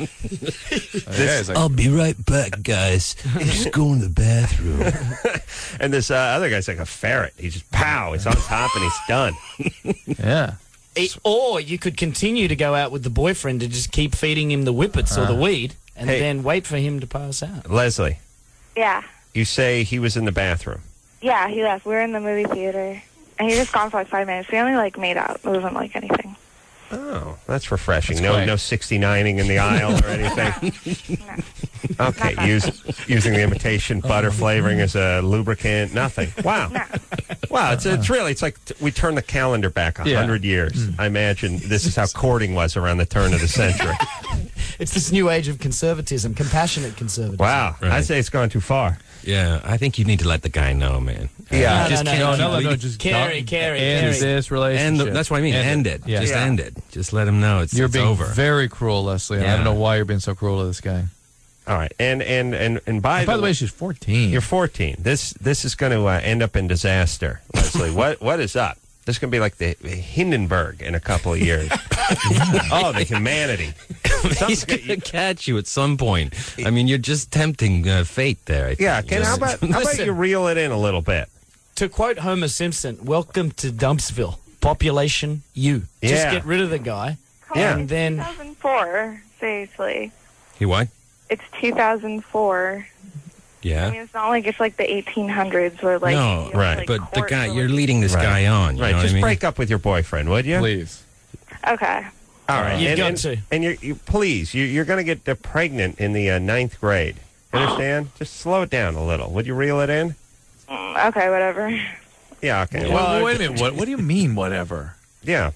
D: Yeah, it's like-
G: I'll be right back, guys. Just go in the bathroom.
A: And this uh, other guy's like a ferret. He just, pow, it's on top and he's done.
D: yeah.
F: It- or you could continue to go out with the boyfriend and just keep feeding him the whippets or the weed, and
A: Hey.
F: then wait for him to pass out.
A: Leslie,
H: Yeah.
A: you say he was in the bathroom.
H: Yeah, he left. We were in the movie theater, and he was gone for, like, five minutes. We only, like, made out. It wasn't, like, anything.
A: Oh, that's refreshing.
D: That's
A: no
D: quaint.
A: no sixty-nining in the aisle or anything. Okay,
H: Not
A: use, using the imitation butter flavoring as a lubricant, nothing. Wow.
H: No.
A: Wow, it's, it's really, it's like t- we turn the calendar back a
D: Yeah.
A: hundred years. I imagine this is how courting was around the turn of the century.
F: It's this new age of conservatism, compassionate conservatism.
A: Wow,
G: Right.
A: I'd say it's gone too far.
G: Yeah, I think you need to let the guy know, man.
A: Yeah.
F: No,
G: just
F: no,
G: can't
F: no,
G: keep
D: no, no,
G: leading-
D: no, just
F: Carry,
D: not-
F: carry,
D: end
F: carry.
D: this relationship.
G: End the, that's what I mean. End, it.
D: Yeah.
G: Just
A: Yeah.
G: end it. Just let him know it's,
D: You're
G: it's
D: being
G: over.
D: very cruel, Leslie. and I
G: Yeah.
D: don't know why you're being so cruel to this guy.
A: All right, and and and and by,
D: And by the way, she's fourteen.
A: you're fourteen. This this is going to uh, end up in disaster, Leslie. what what is up? This is going to be like the Hindenburg in a couple of years. Oh, the humanity.
G: He's going to catch you at some point. I mean, you're just tempting uh, fate there. I think.
A: Yeah, Ken, how about, how about
F: Listen.
A: you reel it in a little bit?
F: To quote Homer Simpson, welcome to Dumpsville. Population, you. Just
A: Yeah.
F: get rid of the guy.
H: Come
A: Yeah.
H: on,
F: And then-
H: two thousand four, seriously.
G: He what?
H: It's two thousand four. I
G: Yeah.
H: mean, it's not like it's like the eighteen hundreds where, like,
G: no,
H: you know,
A: right,
H: like,
G: But the
H: court
G: guy,
H: for,
G: you're
H: like-
G: leading this
A: Right.
G: guy on. You
A: Right,
G: know what
A: just
G: I mean?
A: break up with your boyfriend, would you?
D: Please.
H: Okay.
A: All right,
F: You've
A: and,
F: got
A: and,
F: to.
A: and you're, you please, you, you're going to get uh, pregnant in the uh, ninth grade. You understand? Just slow it down a little. Would you reel it in?
H: Mm, okay, whatever.
A: Yeah. Okay.
D: Well,
A: Well,
D: wait a minute. What, what do you mean, whatever?
A: yeah.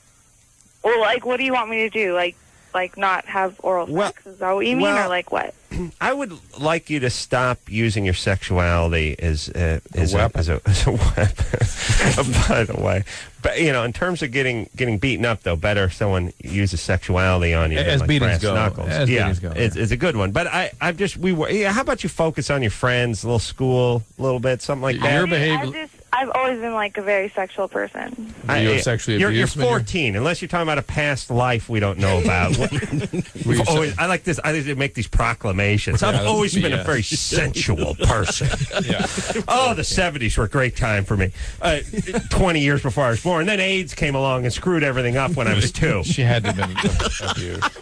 H: Well, like, what do you want me to do? Like, like not have oral
A: Well-
H: sex? Is that what you mean,
A: well-
H: or like what?
A: I would like you to stop using your sexuality as uh, as,
D: weapon.
A: A, as, a, as a weapon. By the way, but you know, in terms of getting getting beaten up, though, better if someone uses sexuality on you. than,
D: As
A: like,
D: beatings
A: brass
D: go.
A: Knuckles.
D: As
A: yeah,
D: beatings go,
A: It's,
D: yeah.
A: it's a good one. But I, I'm just we were. Yeah, how about you focus on your friends, a little school, a little bit, something like that.
D: Your
H: I mean,
D: behavior-
H: I've just, I've always been like a very sexual person.
A: I-
D: You're
A: I-
D: sexually
A: you're,
D: abused
A: You're
D: when you're-
A: fourteen, unless you're talking about a past life we don't know about.
D: Were you
A: You've always,
D: se-
A: I like this. I like to make these proclamations. I've
D: Yeah,
A: always been
D: yeah.
A: a very sensual person.
D: Yeah.
A: Oh, the seventies were a great time for me. Uh, Twenty years before I was born, then AIDS came along and screwed everything up when I was two.
D: She had to have been abused.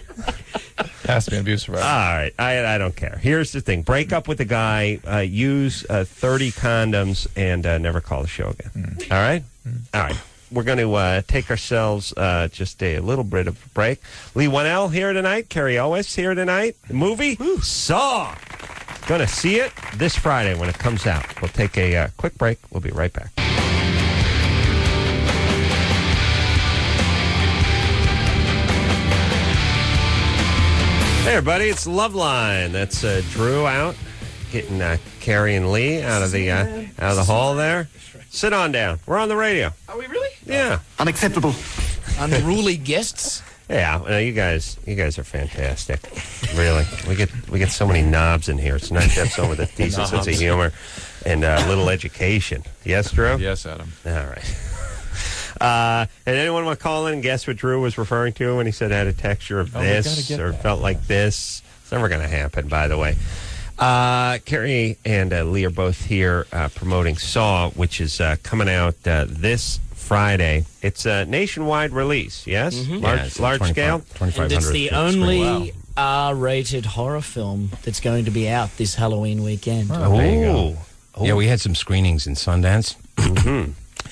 D: Has to be an abuse survivor.
A: All right, I, I don't care. Here's the thing: break up with the guy, uh, use uh, thirty condoms, and uh, never call the show again. All right, all right. we're going to uh, take ourselves uh, just a little bit of a break. Lee Winnell here tonight. Carrie Elwes here tonight. The movie Saw. Going to see it this Friday when it comes out. We'll take a uh, quick break. We'll be right back. Hey, everybody, it's Loveline. That's uh, Drew out, getting uh, Carrie and Lee out of the uh, out of the hall there. Sit on down. We're on the radio.
F: Are we really?
A: Yeah.
M: Unacceptable.
F: Unruly guests.
A: Yeah, well, you guys, you guys are fantastic. Really, we get we get so many knobs in here. It's nice to have someone with a decent sense of humor and a uh, little education. Yes, Drew?
D: Yes, Adam.
A: All right. Uh, and anyone want to call in and guess what Drew was referring to when he said had a texture of
D: Oh, we gotta
A: this
D: get
A: or
D: that.
A: felt like this? It's never going to happen, by the way. Uh, Carrie and uh, Lee are both here uh, promoting Saw, which is uh, coming out uh, this Friday. It's a nationwide release, yes?
F: Mhm.
A: Large,
G: Yeah, it's
A: large scale?
F: And it's the only R-rated horror film that's going to be out this Halloween weekend.
G: Oh, there you go. Yeah, we had some screenings in Sundance.
A: Mm-hmm.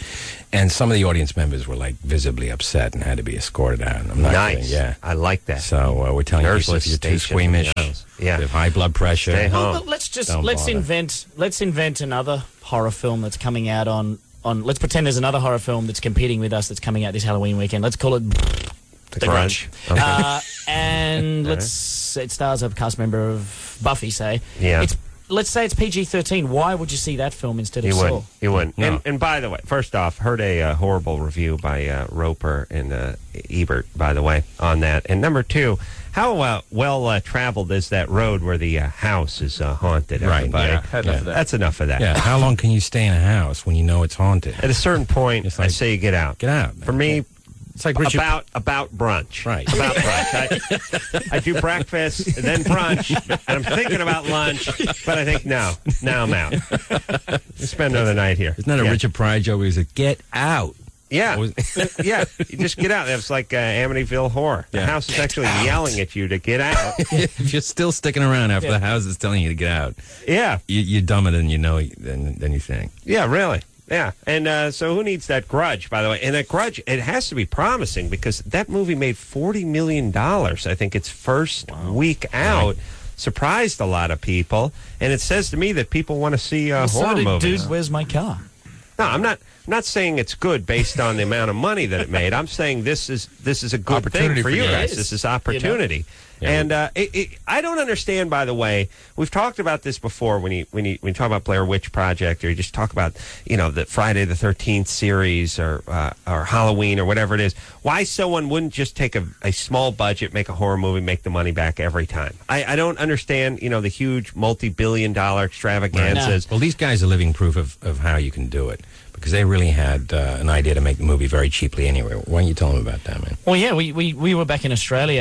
G: And some of the audience members were like visibly upset and had to be escorted out. And I'm not
A: Nice.
G: kidding, yeah.
A: I like that.
G: So uh, we're telling
A: Nurses
G: people if you're too
A: stationed
G: squeamish,
A: in the house. Yeah.
G: you have high blood pressure,
A: Stay
F: Well,
A: home.
F: but let's just
G: Don't
F: let's
G: bother.
F: invent let's invent another horror film that's coming out on on. Let's pretend there's another horror film that's competing with us that's coming out this Halloween weekend. Let's call it The,
A: Grudge.
F: Grudge.
A: Okay.
F: Uh, and
A: All right.
F: let's it stars a cast member of Buffy. Say
A: Yeah.
F: It's let's say it's P G thirteen. Why would you see that film instead of
A: You
F: Saw?
A: wouldn't. You wouldn't.
G: No.
A: And, and by the way, first off, heard a uh, horrible review by uh, Roper and uh, Ebert, by the way, on that. And number two, how uh, well uh, traveled is that road where the uh, house is uh, haunted?
G: Right,
A: Everybody.
D: yeah, had enough of that.
A: That's enough of that.
G: Yeah, how long can you stay in a house when you know it's haunted?
A: At a certain point,
G: It's
A: I
G: like-
A: say you get out.
G: Get out.
A: For me,
G: It's like Richard.
A: about about brunch.
G: Right.
A: About brunch. I, I do breakfast, then brunch, and I'm thinking about lunch, but I think, no, now I'm out. Spend another night here.
G: Isn't that a
A: Yeah.
G: Richard Pryor joke where he said, "Get out"?
A: Yeah,
G: Was-
A: yeah. You just get out. It's like uh, Amityville Horror. The
G: Yeah.
A: house is actually yelling at you to get out.
G: If you're still sticking around after the house is telling you to get out,
A: Yeah,
G: you, you're dumber than you know than, than you think.
A: yeah, really. Yeah, and uh, so who needs that Grudge, by the way? And that Grudge, it has to be promising because that movie made forty million dollars, I think, its first week out. Surprised a lot of people, and it says to me that people want to see uh,
F: So
A: horror
F: did
A: movies.
F: Dude, Where's My Car?
A: No, I'm not. I'm not saying it's good based on the amount of money that it made. I'm saying this is this is a good thing
D: Opportunity
A: for
D: for
A: you
D: you.
A: guys.
F: It is.
A: This is opportunity.
G: Yeah.
A: And uh, it, it, I don't understand. By the way, we've talked about this before when you when you when you talk about Blair Witch Project, or you just talk about you know the Friday the thirteenth series or uh, or Halloween or whatever it is. Why someone wouldn't just take a, a small budget, make a horror movie, make the money back every time? I, I don't understand. You know the huge multi-billion dollar extravaganzas.
G: Well, these guys are living proof of, of how you can do it because they really had uh, an idea to make the movie very cheaply anyway. Why don't you tell them about that, man?
F: Well, yeah, we, we, we were back in Australia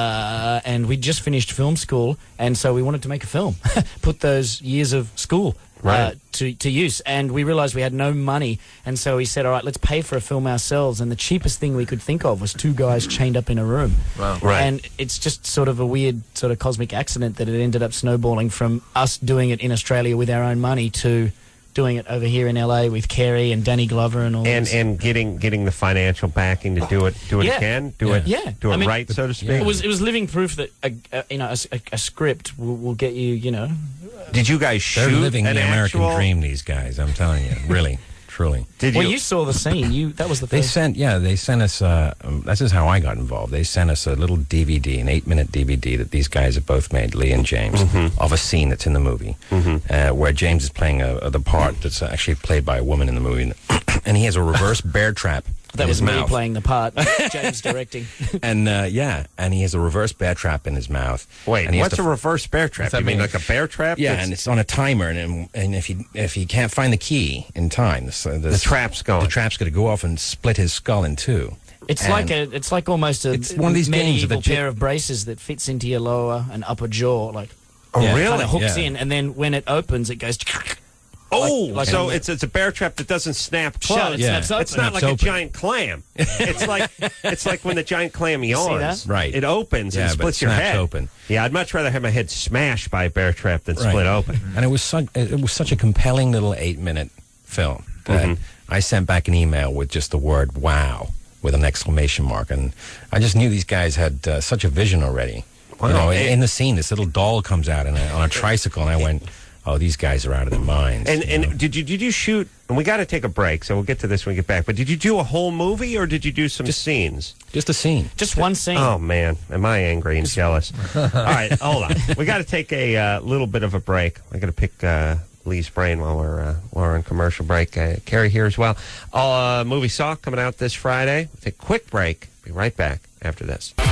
F: uh, and we just finished film school, and so we wanted to make a film, put those years of school uh,
A: Right.
F: to, to use. And we realized we had no money, and so we said, all right, let's pay for a film ourselves. And the cheapest thing we could think of was two guys chained up in a room.
D: Wow.
A: Right.
F: And it's just sort of a weird sort of cosmic accident that it ended up snowballing from us doing it in Australia with our own money to doing it over here in L A with Carey and Danny Glover and all
A: and
F: this.
A: and getting getting the financial backing to do it do it
F: Yeah.
A: again do
G: Yeah.
A: it
F: Yeah.
A: do it
F: I mean,
A: right, so to speak.
F: It was it was living proof that a, a, you know a, a, a script will, will get you you know.
A: Did you guys
G: They're
A: shoot
G: living
A: an
G: the American
A: actual,
G: dream, these guys. I'm telling you, really, truly.
A: Did
F: Well,
A: you,
F: you saw the scene. You that was the
G: They
F: first.
G: sent, yeah, they sent us. Uh, um, this is how I got involved. They sent us a little D V D, an eight-minute D V D that these guys have both made, Lee and James,
A: Mm-hmm.
G: of a scene that's in the movie, uh, where James is playing a, a, the part that's actually played by a woman in the movie, and he has a reverse bear trap
F: That
G: in
F: was
G: his
F: me
G: mouth.
F: playing the part. James directing.
G: And uh, yeah, and he has a reverse bear trap in his mouth.
A: wait
G: and he has
A: what's
G: to
A: a reverse bear trap?
D: What's that
A: You mean
D: mean?
A: like a bear trap?
G: Yeah,
A: That's-
G: and it's on a timer, and and if he if he can't find the key in time, this, uh, this,
A: The trap's going.
G: The trap's going to go off and split his skull in two.
F: It's
G: And
F: like a. It's like almost a
G: It's one of these games
F: medieval
G: that the-
F: pair of braces that fits into your lower and upper jaw, like
A: oh
G: Yeah.
A: really?
F: kind of hooks
G: Yeah.
F: in, and then when it opens, it goes.
A: Oh,
F: Like- like
A: so
F: a-
A: it's it's a bear trap that doesn't snap
F: Shut,
A: closed.
F: it
G: Yeah.
F: snaps open.
A: It's not like
G: Snaps
A: a
G: open.
A: giant clam. It's like it's like when the giant clam
F: see
A: yawns.
F: that?
G: Right.
A: It opens
G: Yeah,
A: and
G: but it
A: splits your
G: snaps
A: head.
G: open.
A: Yeah, I'd much rather have my head smashed by a bear trap than
G: Right.
A: split open.
G: And it was such it was such a compelling little eight minute film that
A: Mhm.
G: I sent back an email with just the word "wow" with an exclamation mark, and I just knew these guys had uh, such a vision already.
A: Wow.
G: You know, in, in the scene, this little doll comes out in a, on a tricycle, and I went, "Oh, these guys are out of their minds."
A: And
G: you
A: and
G: know?
A: did you did you shoot? And we got to take a break, so we'll get to this when we get back. But did you do a whole movie, or did you do some
G: Just-
A: scenes?
G: just a scene.
F: Just one scene.
A: Oh man, am I angry and jealous? All right, hold on. We got to take a uh, little bit of a break. I got to pick uh, Lee's brain while we're uh, while we're on commercial break. Uh, Carrie here as well. Uh, movie Saw coming out this Friday. We'll take a quick break. Be right back after this.